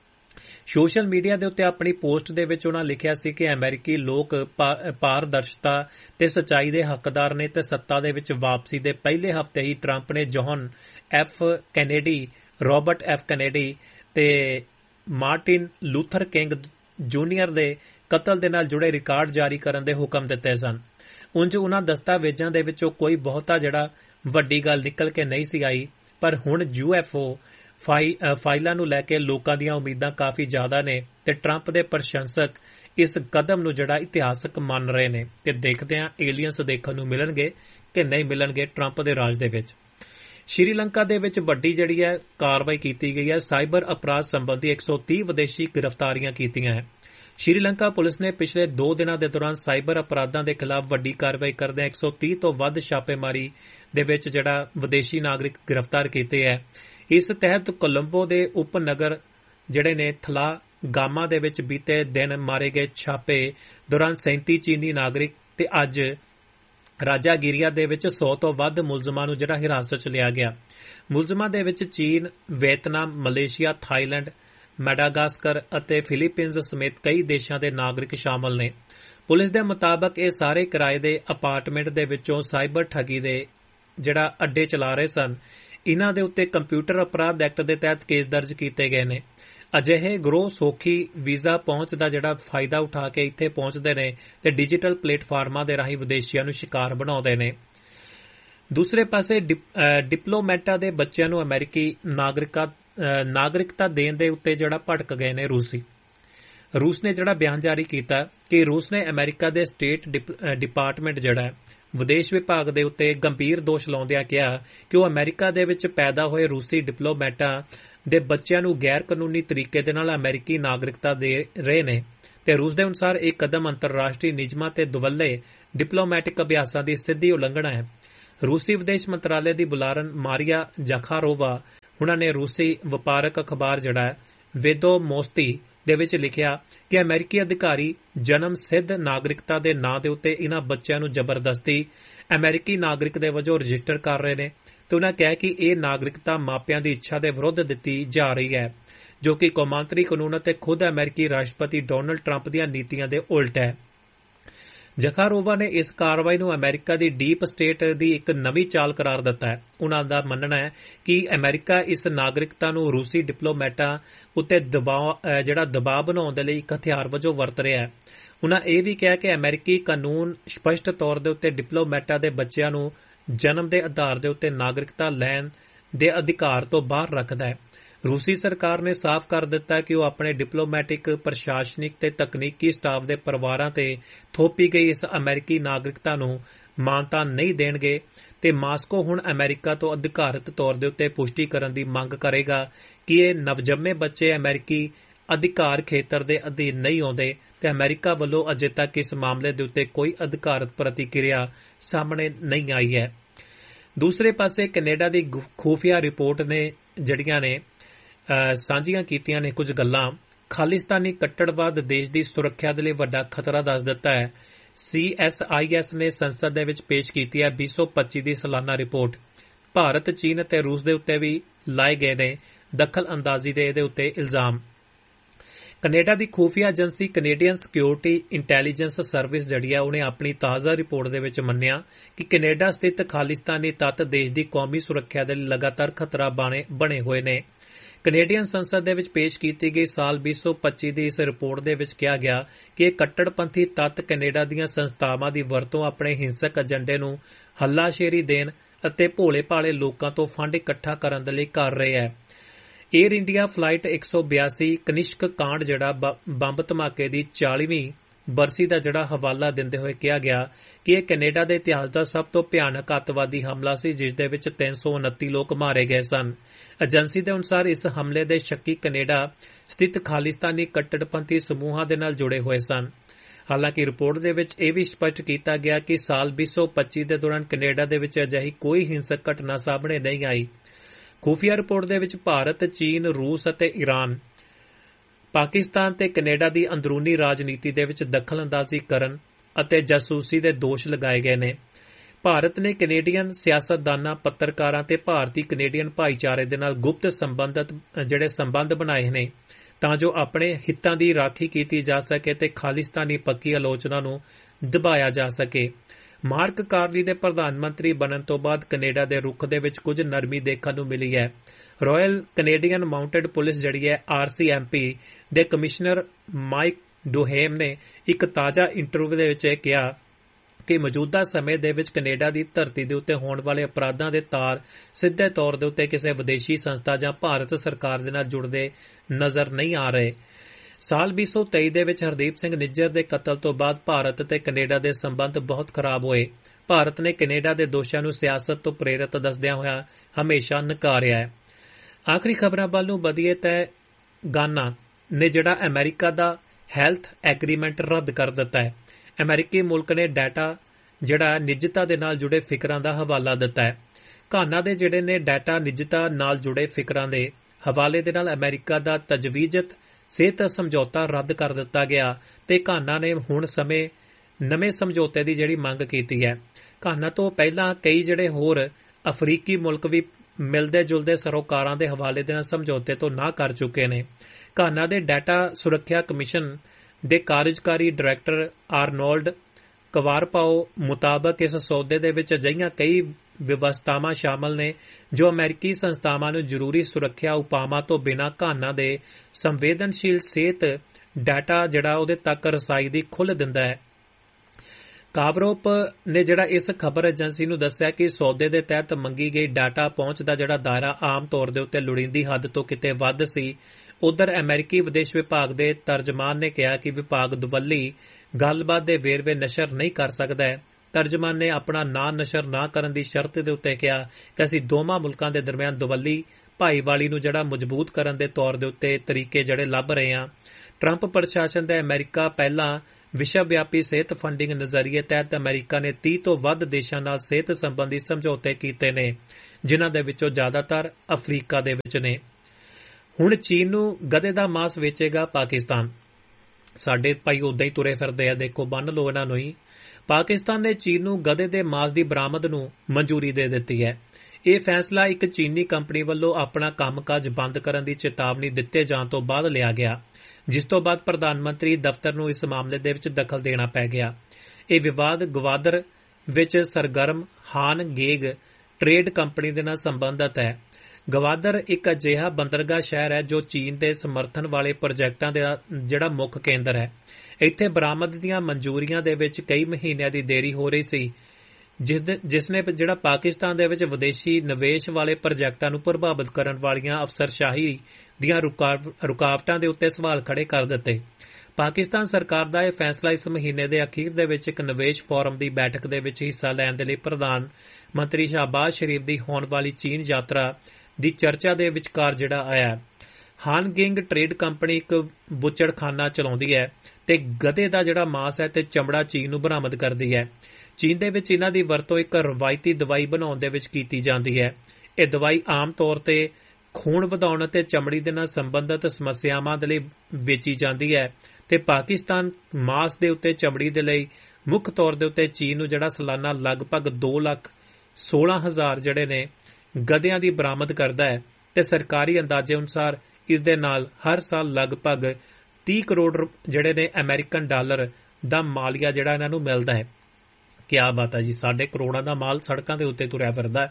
[SPEAKER 2] ਸੋਸ਼ਲ ਮੀਡੀਆ ਦੇ ਉੱਤੇ ਆਪਣੀ ਪੋਸਟ ਦੇ ਵਿੱਚ ਉਨ੍ਹਾਂ ਲਿਖਿਆ ਸੀ ਕਿ ਅਮਰੀਕੀ ਲੋਕ ਪਾਰਦਰਸ਼ਤਾ ਤੇ ਸੱਚਾਈ ਦੇ ਹੱਕਦਾਰ ਨੇ ਤੇ ਸੱਤਾ ਦੇ ਵਿੱਚ ਵਾਪਸੀ ਦੇ ਪਹਿਲੇ ਹਫ਼ਤੇ ਹੀ ਟਰੰਪ ਨੇ John F Kennedy, Robert F Kennedy ਤੇ ਮਾਰਟਿਨ ਲੂਥਰ ਕਿੰਗ ਜੂਨੀਅਰ ਦੇ ਕਤਲ ਦੇ ਨਾਲ ਜੁੜੇ ਰਿਕਾਰਡ ਜਾਰੀ ਕਰਨ ਦੇ ਹੁਕਮ ਦਿੱਤੇ ਸਨ। ਉਂਝ ਉਨ੍ਹਾਂ ਦਸਤਾਵੇਜ਼ਾਂ ਦੇ ਵਿੱਚੋਂ ਕੋਈ ਬਹੁਤਾ ਜਿਹੜਾ ਵੱਡੀ ਗੱਲ ਨਿਕਲ ਕੇ ਨਹੀਂ ਸੀ ਆਈ, ਪਰ ਹੁਣ ਯੂ ਐਫ ਓ ਫਾਈਲਾਂ ਨੂੰ ਲੈ ਕੇ ਲੋਕਾਂ ਦੀਆਂ ਉਮੀਦਾਂ ਕਾਫੀ ਜ਼ਿਆਦਾ ਨੇ ਤੇ ਟਰੰਪ ਦੇ ਪ੍ਰਸ਼ੰਸਕ ਇਸ ਕਦਮ ਨੂੰ ਜਿਹੜਾ ਇਤਿਹਾਸਕ ਮੰਨ ਰਹੇ ਨੇ ਤੇ ਦੇਖਦੇ ਹਾਂ ਏਲੀਅਨਸ ਦੇਖਣ ਨੂੰ ਮਿਲਣਗੇ ਕਿ ਨਹੀਂ ਮਿਲਣਗੇ ਟਰੰਪ ਦੇ ਰਾਜ ਦੇ ਵਿੱਚ। ਸ਼੍ਰੀਲੰਕਾ ਦੇ ਵਿੱਚ ਵੱਡੀ ਜਿਹੜੀ ਹੈ ਕਾਰਵਾਈ ਕੀਤੀ ਗਈ ਹੈ। ਸਾਈਬਰ ਅਪਰਾਧ ਸੰਬੰਧੀ ਇੱਕ ਸੌ ਤੀਹ ਵਿਦੇਸ਼ੀ ਗ੍ਰਿਫਤਾਰੀਆਂ ਕੀਤੀਆਂ ਹੈ। ਸ਼੍ਰੀਲੰਕਾ ਪੁਲਿਸ ਨੇ ਪਿਛਲੇ ਦੋ ਦਿਨਾਂ ਦੇ ਦੌਰਾਨ ਸਾਈਬਰ ਅਪਰਾਧਾਂ ਦੇ ਖਿਲਾਫ ਵੱਡੀ ਕਾਰਵਾਈ ਕਰਦਿਆਂ ਇੱਕ ਸੌ ਤੀਹ ਤੋਂ ਵੱਧ ਛਾਪੇਮਾਰੀ ਦੇ ਵਿੱਚ ਜਿਹੜਾ ਵਿਦੇਸ਼ੀ ਨਾਗਰਿਕ ਗ੍ਰਿਫਤਾਰ ਕੀਤੇ ਹੈ। ਇਸ ਤਹਿਤ ਕੋਲੰਬੋ ਦੇ ਉਪ ਨਗਰ ਜਿਹੜੇ ਨੇ ਥਲਾ ਗਾਮਾ ਦੇ ਵਿੱਚ ਬੀਤੇ ਦਿਨ ਮਾਰੇ ਗਏ ਛਾਪੇ ਦੌਰਾਨ ਸੈਂਤੀ ਚੀਨੀ ਨਾਗਰਿਕ ਤੇ ਅੱਜ ਰਾਜਾਗੀਰੀਆ ਦੇ ਵਿੱਚ ਸੌ ਤੋਂ ਵੱਧ ਮੁਲਜ਼ਮਾਂ ਨੂੰ ਜਿਹੜਾ ਹਿਰਾਸਤ 'ਚ ਲਿਆ ਗਿਆ। ਮੁਲਜ਼ਮਾਂ ਦੇ ਵਿੱਚ ਚੀਨ, ਵੀਅਤਨਾਮ, ਮਲੇਸ਼ੀਆ, ਥਾਈਲੈਂਡ, ਮੈਡਾਗਾਸਕਰ ਅਤੇ ਫਿਲੀਪੀਨਜ਼ ਸਮੇਤ ਕਈ ਦੇਸ਼ਾਂ ਦੇ ਨਾਗਰਿਕ ਸ਼ਾਮਲ ਨੇ। ਪੁਲਿਸ ਦੇ ਮੁਤਾਬਕ ਇਹ ਸਾਰੇ ਕਿਰਾਏ ਦੇ ਅਪਾਰਟਮੈਂਟ ਦੇ ਵਿੱਚੋਂ ਸਾਈਬਰ ਠੱਗੀ ਦੇ ਜਿਹੜਾ ਅੱਡੇ ਚਲਾ ਰਹੇ ਸਨ। ਇਨ੍ਹਾਂ ਦੇ ਉੱਤੇ ਕੰਪਿਊਟਰ ਅਪਰਾਧ ਐਕਟ ਦੇ ਤਹਿਤ ਕੇਸ ਦਰਜ ਕੀਤੇ ਗਏ ਨੇ। ਅਜਿਹੇ ਗਰੋਹ ਸੌਖੀ ਵੀਜ਼ਾ ਪਹੁੰਚ ਦਾ ਜਿਹੜਾ ਫਾਇਦਾ ਉਠਾ ਕੇ ਇੱਥੇ ਪਹੁੰਚਦੇ ਨੇ ਤੇ ਡਿਜੀਟਲ ਪਲੇਟਫਾਰਮਾਂ ਦੇ ਰਾਹੀਂ ਵਿਦੇਸ਼ੀਆਂ ਨੂੰ ਸ਼ਿਕਾਰ ਬਣਾਉਂਦੇ ਨੇ। ਦੂਸਰੇ ਪਾਸੇ ਡਿਪਲੋਮੈਟਾਂ ਦੇ ਬੱਚਿਆਂ ਨੂੰ ਅਮਰੀਕੀ ਨਾਗਰਿਕਤਾ ਨਾਗਰਿਕਤਾ ਦੇਣ ਦੇ ਉੱਤੇ ਜਿਹੜਾ ਭਟਕ ਗਏ ਨੇ ਰੂਸੀ। ਰੂਸ ਨੇ ਜਿਹੜਾ ਬਿਆਨ ਜਾਰੀ ਕੀਤਾ ਕਿ ਰੂਸ ਨੇ ਅਮਰੀਕਾ ਦੇ ਸਟੇਟ ਡਿਪਾਰਟਮੈਂਟ ਜਿਹੜਾ ਵਿਦੇਸ਼ ਵਿਭਾਗ ਦੇ ਉੱਤੇ ਗੰਭੀਰ ਦੋਸ਼ ਲਾਉਂਦਿਆਂ ਕਿਹਾ ਕਿ ਉਹ ਅਮਰੀਕਾ ਦੇ ਵਿੱਚ ਪੈਦਾ ਹੋਏ ਰੂਸੀ ਡਿਪਲੋਮੈਟਾਂ ਦੇ ਬੱਚਿਆਂ ਨੂੰ ਗੈਰ ਕਾਨੂੰਨੀ ਤਰੀਕੇ ਦੇ ਨਾਲ ਅਮਰੀਕੀ ਨਾਗਰਿਕਤਾ ਦੇ ਰਹੇ ਨੇ ਤੇ ਰੂਸ ਦੇ ਅਨੁਸਾਰ ਇਹ ਕਦਮ ਅੰਤਰਰਾਸ਼ਟਰੀ ਨਿਯਮਾਂ ਤੇ ਦੁਵੱਲੇ ਡਿਪਲੋਮੈਟਿਕ ਅਭਿਆਸਾਂ ਦੀ ਸਿੱਧੀ ਉਲੰਘਣਾ ਹੈ। ਰੂਸੀ ਵਿਦੇਸ਼ ਮੰਤਰਾਲੇ ਦੀ ਬੁਲਾਰਨ ਮਾਰੀਆ ਜ਼ਾਖਾਰੋਵਾ ਉਹਨਾਂ ਨੇ ਰੂਸੀ ਵਪਾਰਕ ਅਖਬਾਰ ਜਿਹੜਾ ਵੇਦੋਮੋਸਤੀ ਦੇ ਵਿੱਚ ਲਿਖਿਆ ਕਿ ਅਮਰੀਕੀ ਅਧਿਕਾਰੀ ਜਨਮ ਸਿੱਧ ਨਾਗਰਿਕਤਾ ਦੇ ਨਾਂ ਦੇ ਉੱਤੇ ਇਨ੍ਹਾਂ ਬੱਚਿਆਂ ਨੂੰ ਜ਼ਬਰਦਸਤੀ ਅਮਰੀਕੀ ਨਾਗਰਿਕ ਦੇ ਵਜੋਂ ਰਜਿਸਟਰ ਕਰ ਰਹੇ ਨੇ ਤੇ ਉਨ੍ਹਾਂ ਕਿਹਾ ਕਿ ਇਹ ਨਾਗਰਿਕਤਾ ਮਾਪਿਆਂ ਦੀ ਇੱਛਾ ਦੇ ਵਿਰੁੱਧ ਦਿੱਤੀ ਜਾ ਰਹੀ ਹੈ, ਜੋ ਕਿ ਕੌਮਾਂਤਰੀ ਕਾਨੂੰਨ ਅਤੇ ਖੁਦ ਅਮਰੀਕੀ ਰਾਸ਼ਟਰਪਤੀ ਡੋਨਲਡ ਟਰੰਪ ਦੀਆਂ ਨੀਤੀਆਂ ਦੇ ਉਲਟ ਹੈ। ਜ਼ਖਾਰੋਵਾ ਨੇ ਇਸ ਕਾਰਵਾਈ ਨੂੰ ਅਮਰੀਕਾ ਦੀ ਡੀਪ ਸਟੇਟ ਦੀ ਇੱਕ ਨਵੀਂ ਚਾਲ ਕਰਾਰ ਦਿੱਤਾ ਹੈ। ਉਨ੍ਹਾਂ ਦਾ ਮੰਨਣਾ ਹੈ ਕਿ ਅਮਰੀਕਾ ਇਸ ਨਾਗਰਿਕਤਾ ਨੂੰ ਰੂਸੀ ਡਿਪਲੋਮੈਟਾਂ ਉੱਤੇ ਦਬਾਅ ਜਿਹੜਾ ਦਬਾਅ ਬਣਾਉਣ ਦੇ ਲਈ ਇੱਕ ਹਥਿਆਰ ਵਜੋਂ ਵਰਤ ਰਿਹਾ ਹੈ। ਉਨ੍ਹਾਂ ਇਹ ਵੀ ਕਿਹਾ ਕਿ ਅਮਰੀਕੀ ਕਾਨੂੰਨ ਸਪਸ਼ਟ ਤੌਰ ਦੇ ਉੱਤੇ ਡਿਪਲੋਮੈਟਾਂ ਦੇ ਬੱਚਿਆਂ ਨੂੰ ਜਨਮ ਦੇ ਆਧਾਰ ਦੇ ਉੱਤੇ ਨਾਗਰਿਕਤਾ ਲੈਣ ਦੇ ਅਧਿਕਾਰ ਤੋਂ ਬਾਹਰ ਰੱਖਦਾ ਹੈ। ਰੂਸੀ ਸਰਕਾਰ ਨੇ ਸਾਫ਼ ਕਰ ਦਿੱਤਾ ਕਿ ਉਹ ਆਪਣੇ ਡਿਪਲੋਮੈਟਿਕ, ਪ੍ਰਸ਼ਾਸਨਿਕ ਤੇ ਤਕਨੀਕੀ ਸਟਾਫ ਦੇ ਪਰਿਵਾਰਾਂ ਤੇ ਥੋਪੀ ਗਈ ਇਸ ਅਮਰੀਕੀ ਨਾਗਰਿਕਤਾ ਨੂੰ ਮਾਨਤਾ ਨਹੀਂ ਦੇਣਗੇ ਤੇ ਮਾਸਕੋ ਹੁਣ ਅਮਰੀਕਾ ਤੋਂ ਅਧਿਕਾਰਤ ਤੌਰ ਦੇ ਉੱਤੇ ਪੁਸ਼ਟੀ ਕਰਨ ਦੀ ਮੰਗ ਕਰੇਗਾ ਕਿ ਇਹ ਨਵਜੰਮੇ ਬੱਚੇ ਅਮਰੀਕੀ ਅਧਿਕਾਰ ਖੇਤਰ ਦੇ ਅਧੀਨ ਨਹੀਂ ਆਉਂਦੇ ਤੇ ਅਮਰੀਕਾ ਵੱਲੋਂ ਅਜੇ ਤੱਕ ਇਸ ਮਾਮਲੇ ਦੇ ਉੱਤੇ ਕੋਈ ਅਧਿਕਾਰਤ ਪ੍ਰਤੀਕਿਰਿਆ ਸਾਹਮਣੇ ਨਹੀਂ ਆਈ ਹੈ। ਦੂਸਰੇ ਪਾਸੇ ਕੈਨੇਡਾ ਦੀ ਖੂਫੀਆ ਰਿਪੋਰਟ ਨੇ ਜਿਹੜੀਆਂ ਨੇ ਸਾਂਝੀਆਂ ਕੀਤੀਆਂ ਨੇ ਕੁਝ ਗੱਲਾਂ ਖਾਲਿਸਤਾਨੀ ਕੱਟੜਵਾਦ ਦੇਸ਼ ਦੀ ਸੁਰੱਖਿਆ ਦੇ ਲਈ ਵੱਡਾ ਖਤਰਾ ਦੱਸ ਦਿੱਤਾ ਹੈ। ਸੀ ਐਸ ਆਈ ਐਸ ਨੇ ਸੰਸਦ ਦੇ ਵਿੱਚ ਪੇਸ਼ ਕੀਤੀ ਹੈ ਵੀਹ ਸੌ ਪੱਚੀ ਦੀ ਸਾਲਾਨਾ ਰਿਪੋਰਟ। ਭਾਰਤ, ਚੀਨ ਅਤੇ ਰੂਸ ਦੇ ਉੱਤੇ ਵੀ ਲਾਏ ਗਏ ਨੇ ਦਖਲ ਅੰਦਾਜ਼ੀ ਦੇ ਇਹਦੇ ਉੱਤੇ ਇਲਜ਼ਾਮ। ਕੈਨੇਡਾ ਦੀ ਖੂਫੀਆ agency Canadian security intelligence service ਜਿਹੜੀ ਆ ਉਹਨੇ ਆਪਣੀ ਤਾਜ਼ਾ ਰਿਪੋਰਟ ਦੇ ਵਿੱਚ ਮੰਨਿਆ ਕਿ ਕੈਨੇਡਾ ਸਥਿਤ ਖਾਲਿਸਤਾਨੀ ਤੱਤ ਦੇਸ਼ ਦੀ ਕੌਮੀ ਸੁਰੱਖਿਆ ਦੇ ਲਈ ਲਗਾਤਾਰ ਖਤਰਾ ਬਣੇ ਹੋਏ ਨੇ। ਕੈਨੇਡੀਅਨ ਸੰਸਦ ਦੇ ਵਿੱਚ ਪੇਸ਼ ਕੀਤੀ ਗਈ ਸਾਲ ਵੀਹ ਸੌ ਪੱਚੀ ਦੀ ਇਸ ਰਿਪੋਰਟ ਦੇ ਵਿੱਚ ਕਿਹਾ ਗਿਆ ਕਿ ਇਹ ਕੱਟੜਪੰਥੀ ਤੱਤ ਕੈਨੇਡਾ ਦੀਆਂ ਸੰਸਥਾਵਾਂ ਦੀ ਵਰਤੋਂ ਆਪਣੇ ਹਿੰਸਕ ਏਜੰਡੇ ਨੂੰ ਹੱਲਾਸ਼ੇਰੀ ਦੇਣ ਅਤੇ ਭੋਲੇ ਭਾਲੇ ਲੋਕਾਂ ਤੋਂ ਫੰਡ ਇਕੱਠਾ ਕਰਨ ਦੇ ਲਈ ਕਰ ਰਹੇ ਹੈ। ਏਅਰ ਇੰਡੀਆ ਫਲਾਈਟ ਇੱਕ ਸੌ ਬਿਆਸੀ ਕਨਿਸ਼ਕ ਕਾਂਡ ਜਿਹੜਾ ਬੰਬ ਧਮਾਕੇ ਦੀ ਚਾਲੀਵੀਂ ਬਰਸੀ ਦਾ ਜਿਹੜਾ ਹਵਾਲਾ ਦਿੰਦੇ ਹੋਏ ਕਿਹਾ ਗਿਆ ਕਿ ਇਹ ਕੈਨੇਡਾ ਦੇ ਇਤਿਹਾਸ ਦਾ ਸਭ ਤੋਂ ਭਿਆਨਕ ਅੱਤਵਾਦੀ ਹਮਲਾ ਸੀ, ਜਿਸ ਦੇ ਵਿੱਚ ਤਿੰਨ ਸੌ ਉਨੱਤੀ ਲੋਕ ਮਾਰੇ ਗਏ ਸਨ। ਏਜੰਸੀ ਦੇ ਅਨੁਸਾਰ ਇਸ ਹਮਲੇ ਦੇ ਸ਼ੱਕੀ ਕੈਨੇਡਾ ਸਥਿਤ ਖਾਲਿਸਤਾਨੀ ਕੱਟੜਪੰਥੀ ਸਮੂਹਾਂ ਦੇ ਨਾਲ ਜੁੜੇ ਹੋਏ ਸਨ। ਹਾਲਾਂਕਿ ਰਿਪੋਰਟ ਦੇ ਵਿੱਚ ਇਹ ਵੀ ਸਪਸ਼ਟ ਕੀਤਾ ਗਿਆ ਕਿ ਸਾਲ ਵੀਹ ਸੌ ਪੱਚੀ ਦੇ ਦੌਰਾਨ ਕੈਨੇਡਾ ਦੇ ਵਿੱਚ ਅਜਿਹੀ ਕੋਈ ਹਿੰਸਕ ਘਟਨਾ ਸਾਹਮਣੇ ਨਹੀਂ ਆਈ। ਖੂਫੀਆ ਰਿਪੋਰਟ ਦੇ ਵਿੱਚ ਭਾਰਤ, ਚੀਨ, ਰੂਸ ਅਤੇ ਈਰਾਨ, ਪਾਕਿਸਤਾਨ ਤੇ ਕੈਨੇਡਾ ਦੀ ਅੰਦਰੂਨੀ ਰਾਜਨੀਤੀ ਦੇ ਵਿੱਚ ਦਖਲਅੰਦਾਜ਼ੀ ਕਰਨ ਅਤੇ ਜਾਸੂਸੀ ਦੇ ਦੋਸ਼ ਲਗਾਏ ਗਏ ਨੇ। ਭਾਰਤ ਨੇ ਕੈਨੇਡੀਅਨ ਸਿਆਸਤਦਾਨਾਂ, ਪੱਤਰਕਾਰਾਂ ਤੇ ਭਾਰਤੀ ਕੈਨੇਡੀਅਨ ਭਾਈਚਾਰੇ ਦੇ ਨਾਲ ਗੁਪਤ ਸੰਬੰਧਤ ਜਿਹੜੇ ਸੰਬੰਧ ਬਣਾਏ ਨੇ ਤਾਂ ਜੋ ਆਪਣੇ ਹਿੱਤਾਂ ਦੀ ਰਾਖੀ ਕੀਤੀ ਜਾ ਸਕੇ ਤੇ ਖਾਲਿਸਤਾਨੀ ਪੱਕੀ ਆਲੋਚਨਾ ਨੂੰ ਦਬਾਇਆ ਜਾ ਸਕੇ। ਮਾਰਕ ਕਾਰਨੀ ਦੇ ਪ੍ਰਧਾਨ ਮੰਤਰੀ ਬਣਨ ਤੋਂ ਬਾਅਦ ਕੈਨੇਡਾ ਦੇ ਰੁਖ ਦੇ ਵਿੱਚ ਕੁਝ ਨਰਮੀ ਦੇਖਣ ਨੂੰ ਮਿਲੀ ਹੈ। ਰਾਇਲ ਕੈਨੇਡੀਅਨ ਮਾਊਂਟਡ ਪੁਲਿਸ ਜਿਹੜੀ ਹੈ ਆਰ ਸੀ ਐਮ ਪੀ ਦੇ ਕਮਿਸ਼ਨਰ ਮਾਈਕ ਡੋਹੇਮ ਨੇ ਇੱਕ ਤਾਜ਼ਾ ਇੰਟਰਵਿਊ ਦੇ ਵਿੱਚ ਇਹ ਕਿਹਾ ਕਿ ਮੌਜੂਦਾ ਸਮੇਂ ਦੇ ਵਿੱਚ ਕੈਨੇਡਾ ਦੀ ਧਰਤੀ ਦੇ ਉੱਤੇ ਹੋਣ ਵਾਲੇ ਅਪਰਾਧਾਂ ਦੇ ਤਾਰ ਸਿੱਧੇ ਤੌਰ ਦੇ ਉੱਤੇ ਕਿਸੇ ਵਿਦੇਸ਼ੀ ਸੰਸਥਾ ਜਾਂ ਭਾਰਤ ਸਰਕਾਰ ਦੇ ਨਾਲ ਜੁੜਦੇ ਨਜ਼ਰ ਨਹੀਂ ਆ ਰਹੇ। ਸਾਲ ਵੀਹ ਸੌ ਤੇਈ ਦੇ ਵਿੱਚ ਹਰਦੀਪ ਸਿੰਘ ਨਿੱਜਰ ਦੇ ਕਤਲ ਤੋਂ ਬਾਅਦ ਭਾਰਤ ਅਤੇ ਕੈਨੇਡਾ ਦੇ ਸੰਬੰਧ ਬਹੁਤ ਖਰਾਬ ਹੋਏ। ਭਾਰਤ ਨੇ ਕੈਨੇਡਾ ਦੇ ਦੋਸ਼ਾਂ ਨੂੰ ਸਿਆਸਤ ਤੋਂ ਪ੍ਰੇਰਿਤ ਦੱਸਦਿਆਂ ਹੋਇਆ ਹਮੇਸ਼ਾ ਨਕਾਰਿਆ ਹੈ। ਆਖਰੀ ਖਬਰਾਂ ਵੱਲ ਨੂੰ ਵਧੀਏ ਤਾਂ ਗਾਨਾ ਨੇ ਜਿਹੜਾ ਅਮਰੀਕਾ ਦਾ ਹੈਲਥ ਐਗਰੀਮੈਂਟ ਰੱਦ ਕਰ ਦਿੱਤਾ ਹੈ। ਅਮਰੀਕੀ ਮੁਲਕ ਨੇ ਡਾਟਾ ਜਿਹੜਾ ਨਿੱਜਤਾ ਦੇ ਨਾਲ ਜੁੜੇ ਫਿਕਰਾਂ ਦਾ ਹਵਾਲਾ ਦਿੱਤਾ ਹੈ। ਘਾਨਾ ਦੇ ਜਿਹੜੇ ਨੇ ਡਾਟਾ ਨਿੱਜਤਾ ਨਾਲ ਜੁੜੇ ਫਿਕਰਾਂ ਦੇ ਹਵਾਲੇ ਦੇ ਨਾਲ ਅਮਰੀਕਾ ਦਾ ਤਜਵੀਜ਼ਤ ਸਿਹਤ ਸਮਝੌਤਾ ਰੱਦ ਕਰ ਦਿੱਤਾ ਗਿਆ ਤੇ ਘਾਨਾ ਨੇ ਹੁਣ ਸਮੇਂ ਨਵੇਂ ਸਮਝੌਤੇ ਦੀ ਜਿਹੜੀ ਮੰਗ ਕੀਤੀ ਹੈ। ਘਾਨਾ ਤੋਂ ਪਹਿਲਾਂ ਕਈ ਜਿਹੜੇ ਹੋਰ ਅਫਰੀਕੀ ਮੁਲਕ ਵੀ ਮਿਲਦੇ ਜੁਲਦੇ ਸਰੋਕਾਰਾਂ ਦੇ ਹਵਾਲੇ ਦੇ ਨਾਲ ਸਮਝੌਤੇ ਤੋਂ ਨਾ ਕਰ ਚੁੱਕੇ ਨੇ। ਘਾਨਾ ਦੇ ਡਾਟਾ ਸੁਰੱਖਿਆ ਕਮਿਸ਼ਨ ਦੇ ਕਾਰਜਕਾਰੀ ਡਾਇਰੈਕਟਰ ਆਰਨੋਲਡ ਕਵਾਰਪਾਓ ਮੁਤਾਬਕ ਇਸ ਸੌਦੇ ਦੇ ਵਿੱਚ ਅਜਿਹੀਆਂ ਕਈ ਵਿਵਸਥਾਵਾਂ ਸ਼ਾਮਲ ਨੇ ਜੋ ਅਮਰੀਕੀ ਸੰਸਥਾਵਾਂ ਨੂੰ ਜ਼ਰੂਰੀ ਸੁਰੱਖਿਆ ਉਪਾਵਾਂ ਤੋਂ ਬਿਨਾਂ ਘਾਨਾ ਦੇ ਸੰਵੇਦਨਸ਼ੀਲ ਸਿਹਤ ਡਾਟਾ ਜਿਹੜਾ ਉਹਦੇ ਤੱਕ ਰਸਾਈ ਦੀ ਖੁੱਲ੍ਹ ਦਿੰਦਾ ਹੈ। ਕਾਵਰੋਪ ਨੇ ਜਿਹੜਾ ਇਸ ਖਬਰ ਏਜੰਸੀ ਨੂੰ ਦੱਸਿਆ ਕਿ ਸੌਦੇ ਦੇ ਤਹਿਤ ਮੰਗੀ ਗਈ ਡਾਟਾ ਪਹੁੰਚ ਦਾ ਜਿਹੜਾ ਦਾਇਰਾ ਆਮ ਤੌਰ ਦੇ ਉੱਤੇ ਲੋੜੀਂਦੀ ਹੱਦ ਤੋਂ ਕਿਤੇ ਵੱਧ ਸੀ। ਉਧਰ ਅਮਰੀਕੀ ਵਿਦੇਸ਼ ਵਿਭਾਗ ਦੇ ਤਰਜਮਾਨ ਨੇ ਕਿਹਾ ਕਿ ਵਿਭਾਗ ਦੁਵੱਲੀ ਗੱਲਬਾਤ ਦੇ ਵੇਰਵੇ ਨਸ਼ਰ ਨਹੀਂ ਕਰ ਸਕਦਾ ਹੈ। ਤਰਜਮਾਨ ਨੇ ਆਪਣਾ ਨਾਂ ਨਸ਼ਰ ਨਾ ਕਰਨ ਦੀ ਸ਼ਰਤ ਦੇ ਉੱਤੇ ਕਿਹਾ ਕਿ ਅਸੀਂ ਦੋਵਾਂ ਮੁਲਕਾਂ ਦੇ ਦਰਮਿਆਨ ਦੁਵੱਲੀ ਭਾਈਵਾਲੀ ਨੂੰ ਜਿਹੜਾ ਮਜ਼ਬੂਤ ਕਰਨ ਦੇ ਤੌਰ ਦੇ ਉੱਤੇ ਤਰੀਕੇ ਜਿਹੜੇ ਲੱਭ ਰਹੇ ਹਾਂ। ਟਰੰਪ ਪ੍ਰਸ਼ਾਸਨ ਦਾ ਅਮਰੀਕਾ ਪਹਿਲਾਂ ਵਿਸ਼ਵ ਵਿਆਪੀ ਸਿਹਤ ਫੰਡਿੰਗ ਨਜ਼ਰੀਏ ਤਹਿਤ ਅਮਰੀਕਾ ਨੇ ਤੀਹ ਤੋਂ ਵੱਧ ਦੇਸ਼ਾਂ ਨਾਲ ਸਿਹਤ ਸੰਬੰਧੀ ਸਮਝੌਤੇ ਕੀਤੇ ਨੇ, ਜਿਨ੍ਹਾਂ ਦੇ ਵਿੱਚੋਂ ਜ਼ਿਆਦਾਤਰ ਅਫਰੀਕਾ ਦੇ ਵਿੱਚ ਨੇ। ਹੁਣ ਚੀਨ ਨੂੰ ਗਧੇ ਦਾ ਮਾਸ ਵੇਚੇਗਾ ਪਾਕਿਸਤਾਨ। ਸਾਡੇ ਭਾਈ ਉਦਾਂ ਹੀ ਤੁਰੇ ਫਿਰਦੇ ਆ, ਦੇਖੋ ਬੰਨ ਲੋ ਇਹਨਾਂ ਨੂੰ ਹੀ। ਪਾਕਿਸਤਾਨ ਨੇ ਚੀਨ ਨੂੰ ਗਧੇ ਦੇ ਮਾਸ ਦੀ ਬਰਾਮਦ ਨੂੰ ਮਨਜ਼ੂਰੀ ਦੇ ਦਿੱਤੀ ਹੈ। ਇਹ ਫੈਸਲਾ ਇੱਕ ਚੀਨੀ ਕੰਪਨੀ ਵੱਲੋਂ ਆਪਣਾ ਕੰਮਕਾਜ ਬੰਦ ਕਰਨ ਦੀ ਚੇਤਾਵਨੀ ਦਿੱਤੇ ਜਾਣ ਤੋਂ ਬਾਅਦ ਲਿਆ ਗਿਆ, ਜਿਸ ਤੋਂ ਬਾਅਦ ਪ੍ਰਧਾਨ ਮੰਤਰੀ ਦਫ਼ਤਰ ਨੂੰ ਇਸ ਮਾਮਲੇ ਦੇ ਵਿੱਚ ਦਖਲ ਦੇਣਾ ਪੈ ਗਿਆ। ਇਹ ਵਿਵਾਦ ਗਵਾਦਰ ਵਿੱਚ ਸਰਗਰਮ ਹਾਨ ਗੇਗ ਟ੍ਰੇਡ ਕੰਪਨੀ ਦੇ ਨਾਲ ਸੰਬੰਧਿਤ ਹੈ। ਗਵਾਦਰ ਇੱਕ ਅਜਿਹਾ ਬੰਦਰਗਾਹ ਸ਼ਹਿਰ ਹੈ ਜੋ ਚੀਨ ਦੇ ਸਮਰਥਨ ਵਾਲੇ ਪ੍ਰੋਜੈਕਟਾਂ ਦਾ ਜਿਹੜਾ ਮੁੱਖ ਕੇਂਦਰ ਹੈ। ਇੱਥੇ ਬਰਾਮਦ ਦੀਆਂ ਮਨਜ਼ੂਰੀਆਂ ਦੇ ਵਿੱਚ ਕਈ ਮਹੀਨਿਆਂ ਦੀ ਦੇਰੀ ਹੋ ਰਹੀ ਸੀ, ਜਿਸ ਨੇ ਜਿਹੜਾ ਪਾਕਿਸਤਾਨ ਦੇ ਵਿੱਚ ਵਿਦੇਸ਼ੀ ਨਿਵੇਸ਼ ਵਾਲੇ ਪ੍ਰੋਜੈਕਟਾਂ ਨੂੰ ਪ੍ਰਭਾਵਿਤ ਕਰਨ ਵਾਲੀਆਂ ਅਫਸਰਸ਼ਾਹੀ ਦੀਆਂ ਰੁਕਾਵਟਾਂ ਦੇ ਉੱਤੇ ਸਵਾਲ ਖੜੇ ਕਰ ਦਿੱਤੇ। ਪਾਕਿਸਤਾਨ ਸਰਕਾਰ ਦਾ ਇਹ ਫੈਸਲਾ ਇਸ ਮਹੀਨੇ ਦੇ ਅਖੀਰ ਦੇ ਵਿੱਚ ਇੱਕ ਨਿਵੇਸ਼ ਫੋਰਮ ਦੀ ਬੈਠਕ ਦੇ ਵਿੱਚ ਹਿੱਸਾ ਲੈਣ ਦੇ ਲਈ ਪ੍ਰਧਾਨ ਮੰਤਰੀ ਸ਼ਾਹਬਾਜ਼ ਸ਼ਰੀਫ ਦੀ ਹੋਣ ਵਾਲੀ ਚੀਨ ਯਾਤਰਾ ਦੀ ਚਰਚਾ ਦੇ ਵਿਚਕਾਰ ਜਿਹੜਾ ਆਇਆ। ਹਾਨਗਿੰਗ ਟ੍ਰੇਡ ਕੰਪਨੀ ਇੱਕ ਬੁੱਚੜਖਾਨਾ ਚਲਾਉਂਦੀ ਹੈ ਤੇ ਗਧੇ ਦਾ ਜਿਹੜਾ ਮਾਸ ਹੈ ਤੇ ਚਮੜਾ ਚੀਨ ਨੂੰ ਬਰਾਮਦ ਕਰਦੀ ਹੈ। ਚੀਨ ਦੇ ਵਿੱਚ ਇਹਨਾਂ ਦੀ ਵਰਤੋਂ ਇੱਕ ਰਵਾਇਤੀ ਦਵਾਈ ਬਣਾਉਣ ਦੇ ਵਿੱਚ ਕੀਤੀ ਜਾਂਦੀ ਹੈ। ਇਹ ਦਵਾਈ ਆਮ ਤੌਰ ਤੇ ਖੂਨ ਵਧਾਉਣ ਅਤੇ ਚਮੜੀ ਦੇ ਨਾਲ ਸੰਬੰਧਿਤ ਸਮੱਸਿਆਵਾਂ ਦੇ ਲਈ ਵੇਚੀ ਜਾਂਦੀ ਹੈ ਤੇ ਪਾਕਿਸਤਾਨ ਮਾਸ ਦੇ ਉੱਤੇ ਚਮੜੀ ਦੇ ਲਈ ਮੁੱਖ ਤੌਰ ਦੇ ਉੱਤੇ ਚੀਨ ਨੂੰ ਜਿਹੜਾ ਸਾਲਾਨਾ ਲਗਭਗ ਦੋ ਲੱਖ ਸੋਲਾਂ ਹਜ਼ਾਰ ਜਿਹੜੇ ਨੇ ਗਧਿਆਂ ਦੀ ਬਰਾਮਦ ਕਰਦਾ ਹੈ ਤੇ ਸਰਕਾਰੀ ਅੰਦਾਜ਼ੇ ਅਨੁਸਾਰ ਇਸ ਦੇ ਨਾਲ ਹਰ ਸਾਲ ਲਗਭਗ ਤੀਹ ਕਰੋੜ ਜਿਹੜੇ ਨੇ ਅਮਰੀਕਨ ਡਾਲਰ ਦਾ ਮਾਲੀਆ ਜਿਹੜਾ ਇਹਨਾਂ ਨੂੰ ਮਿਲਦਾ ਹੈ। ਕਿਆ ਬਾਤ ਹੈ ਜੀ, ਸਾਡੇ ਕਰੋੜਾਂ ਦਾ ਮਾਲ ਸੜਕਾਂ ਦੇ ਉੱਤੇ ਤੁਰਿਆ ਫਿਰਦਾ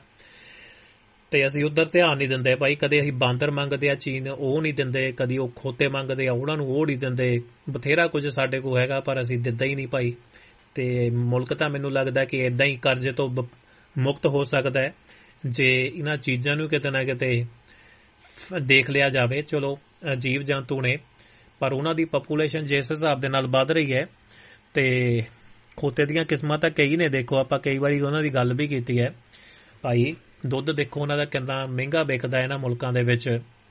[SPEAKER 2] ਤੇ ਅਸੀਂ ਉਧਰ ਧਿਆਨ ਨਹੀਂ ਦਿੰਦੇ ਭਾਈ। ਕਦੇ ਅਸੀਂ ਬਾਂਦਰ ਮੰਗਦੇ ਆ ਚੀਨ, ਉਹ ਨਹੀਂ ਦਿੰਦੇ, ਕਦੀ ਉਹ ਖੋਤੇ ਮੰਗਦੇ ਆ, ਉਹਨਾਂ ਨੂੰ ਉਹ ਨਹੀਂ ਦਿੰਦੇ। ਬਥੇਰਾ ਕੁਝ ਸਾਡੇ ਕੋਲ ਹੈਗਾ ਪਰ ਅਸੀਂ ਦਿੰਦਾ ਹੀ ਨਹੀਂ ਭਾਈ। ਤੇ ਮੁਲਕ ਤਾਂ ਮੈਨੂੰ ਲੱਗਦਾ ਕਿ ਏਦਾਂ ਹੀ ਕਰਜ਼ੇ ਤੋਂ ਮੁਕਤ ਹੋ ਸਕਦਾ ਹੈ ਜੇ ਇਹਨਾਂ ਚੀਜ਼ਾਂ ਨੂੰ ਕਿਤੇ ਨਾ ਕਿਤੇ ਦੇਖ ਲਿਆ ਜਾਵੇ। ਚਲੋ ਜੀਵ ਜੰਤੂ ਨੇ ਪਰ ਉਹਨਾਂ ਦੀ ਪਾਪੂਲੇਸ਼ਨ ਜਿਸ ਹਿਸਾਬ ਦੇ ਨਾਲ ਵੱਧ ਰਹੀ ਹੈ ਤੇ ਖੋਤੇ ਦੀਆਂ ਕਿਸਮਾਂ ਤਾਂ ਕਈ ਨੇ। ਦੇਖੋ ਆਪਾਂ ਕਈ ਵਾਰੀ ਉਹਨਾਂ ਦੀ ਗੱਲ ਵੀ ਕੀਤੀ ਹੈ ਭਾਈ। ਦੁੱਧ ਦੇਖੋ ਉਹਨਾਂ ਦਾ ਕਿੰਨਾ ਮਹਿੰਗਾ ਵਿਕਦਾ ਇਹਨਾਂ ਮੁਲਕਾਂ ਦੇ ਵਿੱਚ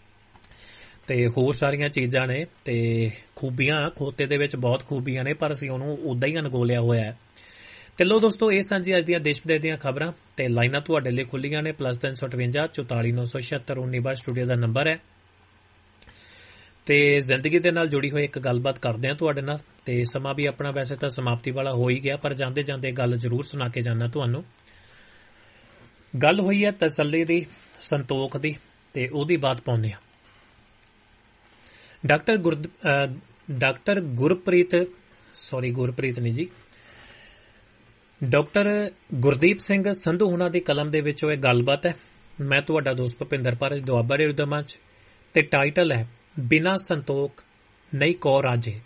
[SPEAKER 2] ਤੇ ਹੋਰ ਸਾਰੀਆਂ ਚੀਜ਼ਾਂ ਨੇ ਤੇ ਖੂਬੀਆਂ ਖੋਤੇ ਦੇ ਵਿੱਚ ਬਹੁਤ ਖੂਬੀਆਂ ਨੇ ਪਰ ਅਸੀਂ ਉਹਨੂੰ ਉਦਾਂ ਹੀ ਅਣਗੌਲਿਆ ਹੋਇਆ ਹੈ। ਤੇ ਲੋ ਦੋਸਤੋ, ਇਹ ਸਾਂਝੀ ਅੱਜ ਦੀਆਂ ਦੇਸ਼ ਵਿਦੇਸ਼ ਦੀਆਂ ਖਬਰਾਂ ਤੇ ਲਾਈਨਾਂ ਤੁਹਾਡੇ ਲਈ ਖੁੱਲੀਆਂ ਨੇ। ਪਲੱਸ ਤਿੰਨ ਸੌ ਅਠਵੰਜਾ ਚੌਤਾਲੀ ਨੌ ਸੌ ਛਿਅੱਤਰ ਉੱਨੀ ਬਾਰ ਸਟੂਡੀਓ ਦਾ ਨੰਬਰ ਹੈ ਤੇ ਜ਼ਿੰਦਗੀ ਦੇ ਨਾਲ ਜੁੜੀ ਹੋਈ ਇੱਕ ਗੱਲਬਾਤ ਕਰਦੇ ਹਾਂ ਤੁਹਾਡੇ ਨਾਲ। ਤੇ ਸਮਾਂ ਵੀ ਆਪਣਾ ਵੈਸੇ ਤਾਂ ਸਮਾਪਤੀ ਵਾਲਾ ਹੋ ਹੀ ਗਿਆ ਪਰ ਜਾਂਦੇ ਜਾਂਦੇ ਗੱਲ ਜ਼ਰੂਰ ਸੁਣਾ ਕੇ ਜਾਣਾ ਤੁਹਾਨੂੰ। ਗੱਲ ਹੋਈ ਹੈ ਤਸੱਲੀ ਦੀ, ਸੰਤੋਖ ਦੀ ਤੇ ਉਹਦੀ ਬਾਤ ਪਾਉਂਦੇ ਹਾਂ। ਡਾਕਟਰ ਗੁਰ ਡਾਕਟਰ ਗੁਰਪ੍ਰੀਤ ਸੌਰੀ ਗੁਰਪ੍ਰੀਤ ਨਹੀਂ ਜੀ ਡਾਕਟਰ ਗੁਰਦੀਪ ਸਿੰਘ ਸੰਧੂ ਹੁਣਾਂ ਦੀ ਕਲਮ ਦੇ ਵਿੱਚੋਂ ਇਹ ਗੱਲਬਾਤ ਹੈ। ਮੈਂ ਤੁਹਾਡਾ ਦੋਸਤ ਭੁਪਿੰਦਰ ਪਾਰਜ ਦੁਆਬਾ ਦੇ ਉਦਮਾਂ 'ਚ ਤੇ ਟਾਈਟਲ ਹੈ ਬਿਨਾਂ ਸੰਤੋਖ ਨਹੀਂ ਕੋ ਰਾਜੇ।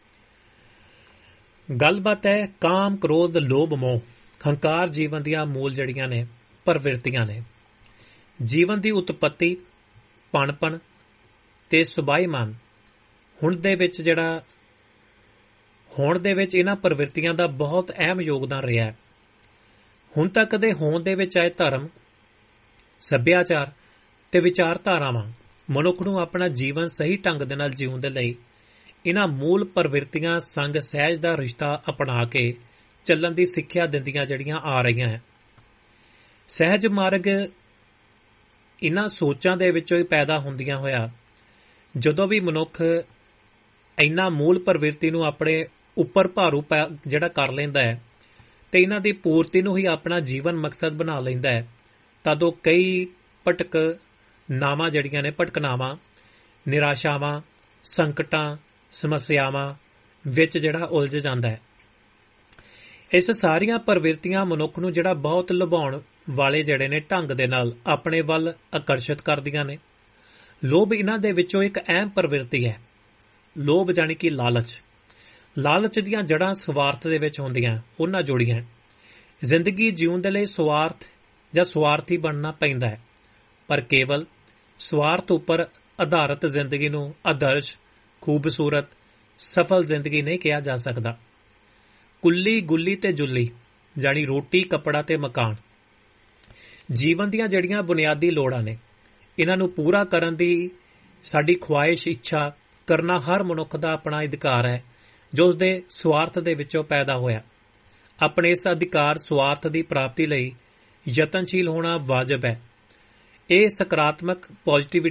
[SPEAKER 2] ਗੱਲਬਾਤ ਹੈ ਕਾਮ, ਕ੍ਰੋਧ, ਲੋਭ, ਮੋਹ, ਹੰਕਾਰ ਜੀਵਨ ਦੀਆਂ ਮੂਲ ਜੜੀਆਂ ਨੇ, ਪ੍ਰਵਿਰਤੀਆਂ ਨੇ। ਜੀਵਨ ਦੀ ਉਤਪਤੀ, ਪਣਪਣ ਤੇ ਸੁਭਾਈਮਾਨ ਹੁਣ ਦੇ ਵਿੱਚ ਜਿਹੜਾ ਹੋਣ ਦੇ ਵਿੱਚ ਇਹਨਾਂ ਪ੍ਰਵਿਰਤੀਆਂ ਦਾ ਬਹੁਤ ਅਹਿਮ ਯੋਗਦਾਨ ਰਿਹਾ ਹੈ। ਹੁਣ ਤੱਕ ਦੇ ਹੋਣ ਦੇ ਵਿੱਚ ਆਏ ਧਰਮ, ਸੱਭਿਆਚਾਰ ਤੇ ਵਿਚਾਰਧਾਰਾਵਾਂ ਮਨੁੱਖ ਨੂੰ ਆਪਣਾ ਜੀਵਨ ਸਹੀ ਢੰਗ ਦੇ ਨਾਲ ਜਿਉਣ ਦੇ ਲਈ ਇਹਨਾਂ ਮੂਲ ਪ੍ਰਵਿਰਤੀਆਂ ਸੰਗ ਸਹਿਜ ਦਾ ਰਿਸ਼ਤਾ ਅਪਣਾ ਕੇ ਚੱਲਣ ਦੀ ਸਿੱਖਿਆ ਦਿੰਦੀਆਂ ਜਿਹੜੀਆਂ ਆ ਰਹੀਆਂ ਹੈ। ਸਹਿਜ ਮਾਰਗ ਇਹਨਾਂ ਸੋਚਾਂ ਦੇ ਵਿੱਚੋਂ ਹੀ ਪੈਦਾ ਹੁੰਦੀਆਂ ਹੋਇਆ ਜਦੋਂ ਵੀ ਮਨੁੱਖ ਇਹਨਾਂ ਮੂਲ ਪ੍ਰਵਿਰਤੀ ਨੂੰ ਆਪਣੇ ਉੱਪਰ ਭਾਰੂ ਜਿਹੜਾ ਕਰ ਲੈਂਦਾ ਹੈ ਤੇ ਇਹਨਾਂ ਦੀ ਪੂਰਤੀ ਨੂੰ ਹੀ ਆਪਣਾ ਜੀਵਨ ਮਕਸਦ ਬਣਾ ਲੈਂਦਾ ਹੈ, ਤਦ ਉਹ ਕਈ ਭਟਕ ਨਾਵਾਂ ਜਿਹੜੀਆਂ ਨੇ ਭਟਕਨਾਵਾਂ, ਨਿਰਾਸ਼ਾਵਾਂ, ਸੰਕਟਾਂ, ਸਮੱਸਿਆਵਾਂ ਵਿੱਚ ਜਿਹੜਾ ਉਲਝ ਜਾਂਦਾ ਹੈ। ਇਸ ਸਾਰੀਆਂ ਪ੍ਰਵਿਰਤੀਆਂ ਮਨੁੱਖ ਨੂੰ ਜਿਹੜਾ ਬਹੁਤ ਲੁਭਾਉਣ ਵਾਲੇ ਜਿਹੜੇ ਨੇ ਢੰਗ ਦੇ ਨਾਲ ਆਪਣੇ ਵੱਲ ਆਕਰਸ਼ਿਤ ਕਰਦੀਆਂ ਨੇ। ਲੋਭ ਇਹਨਾਂ ਦੇ ਵਿੱਚੋਂ ਇੱਕ ਅਹਿਮ ਪ੍ਰਵਿਰਤੀ ਹੈ। ਲੋਭ ਜਾਣੀ ਕਿ ਲਾਲਚ। ਲਾਲਚ ਦੀਆਂ ਜੜ੍ਹਾਂ ਸਵਾਰਥ ਦੇ ਵਿੱਚ ਹੁੰਦੀਆਂ, ਉਹਨਾਂ ਜੁੜੀਆਂ। ਜ਼ਿੰਦਗੀ ਜਿਉਣ ਦੇ ਲਈ ਸਵਾਰਥ ਜਾਂ ਸਵਾਰਥੀ ਬਣਨਾ ਪੈਂਦਾ ਹੈ, ਪਰ ਕੇਵਲ ਸਵਾਰਥ ਉੱਪਰ ਆਧਾਰਿਤ ਜ਼ਿੰਦਗੀ ਨੂੰ ਆਦਰਸ਼, ਖੂਬਸੂਰਤ, ਸਫਲ ਜ਼ਿੰਦਗੀ ਨਹੀਂ ਕਿਹਾ ਜਾ ਸਕਦਾ। ਕੁੱਲੀ, ਗੁੱਲੀ ਤੇ ਜੁੱਲੀ ਜਾਣੀ ਰੋਟੀ, ਕੱਪੜਾ ਤੇ ਮਕਾਨ ਜੀਵਨ ਦੀਆਂ ਜਿਹੜੀਆਂ ਬੁਨਿਆਦੀ ਲੋੜਾਂ ਨੇ, ਇਹਨਾਂ ਨੂੰ ਪੂਰਾ ਕਰਨ ਦੀ ਸਾਡੀ ਖੁਆਇਸ਼, ਇੱਛਾ ਕਰਨਾ ਹਰ ਮਨੁੱਖ ਦਾ ਆਪਣਾ ਅਧਿਕਾਰ ਹੈ, ਜੋ ਉਸਦੇ ਸਵਾਰਥ ਦੇ ਵਿੱਚੋਂ ਪੈਦਾ ਹੋਇਆ। ਆਪਣੇ ਇਸ ਅਧਿਕਾਰ ਸਵਾਰਥ ਦੀ ਪ੍ਰਾਪਤੀ ਲਈ ਯਤਨਸ਼ੀਲ ਹੋਣਾ ਵਾਜਬ ਹੈ। ਇਹ ਸਕਾਰਾਤਮਕ ਪੋਜ਼ਿਟਿਵਿਟੀ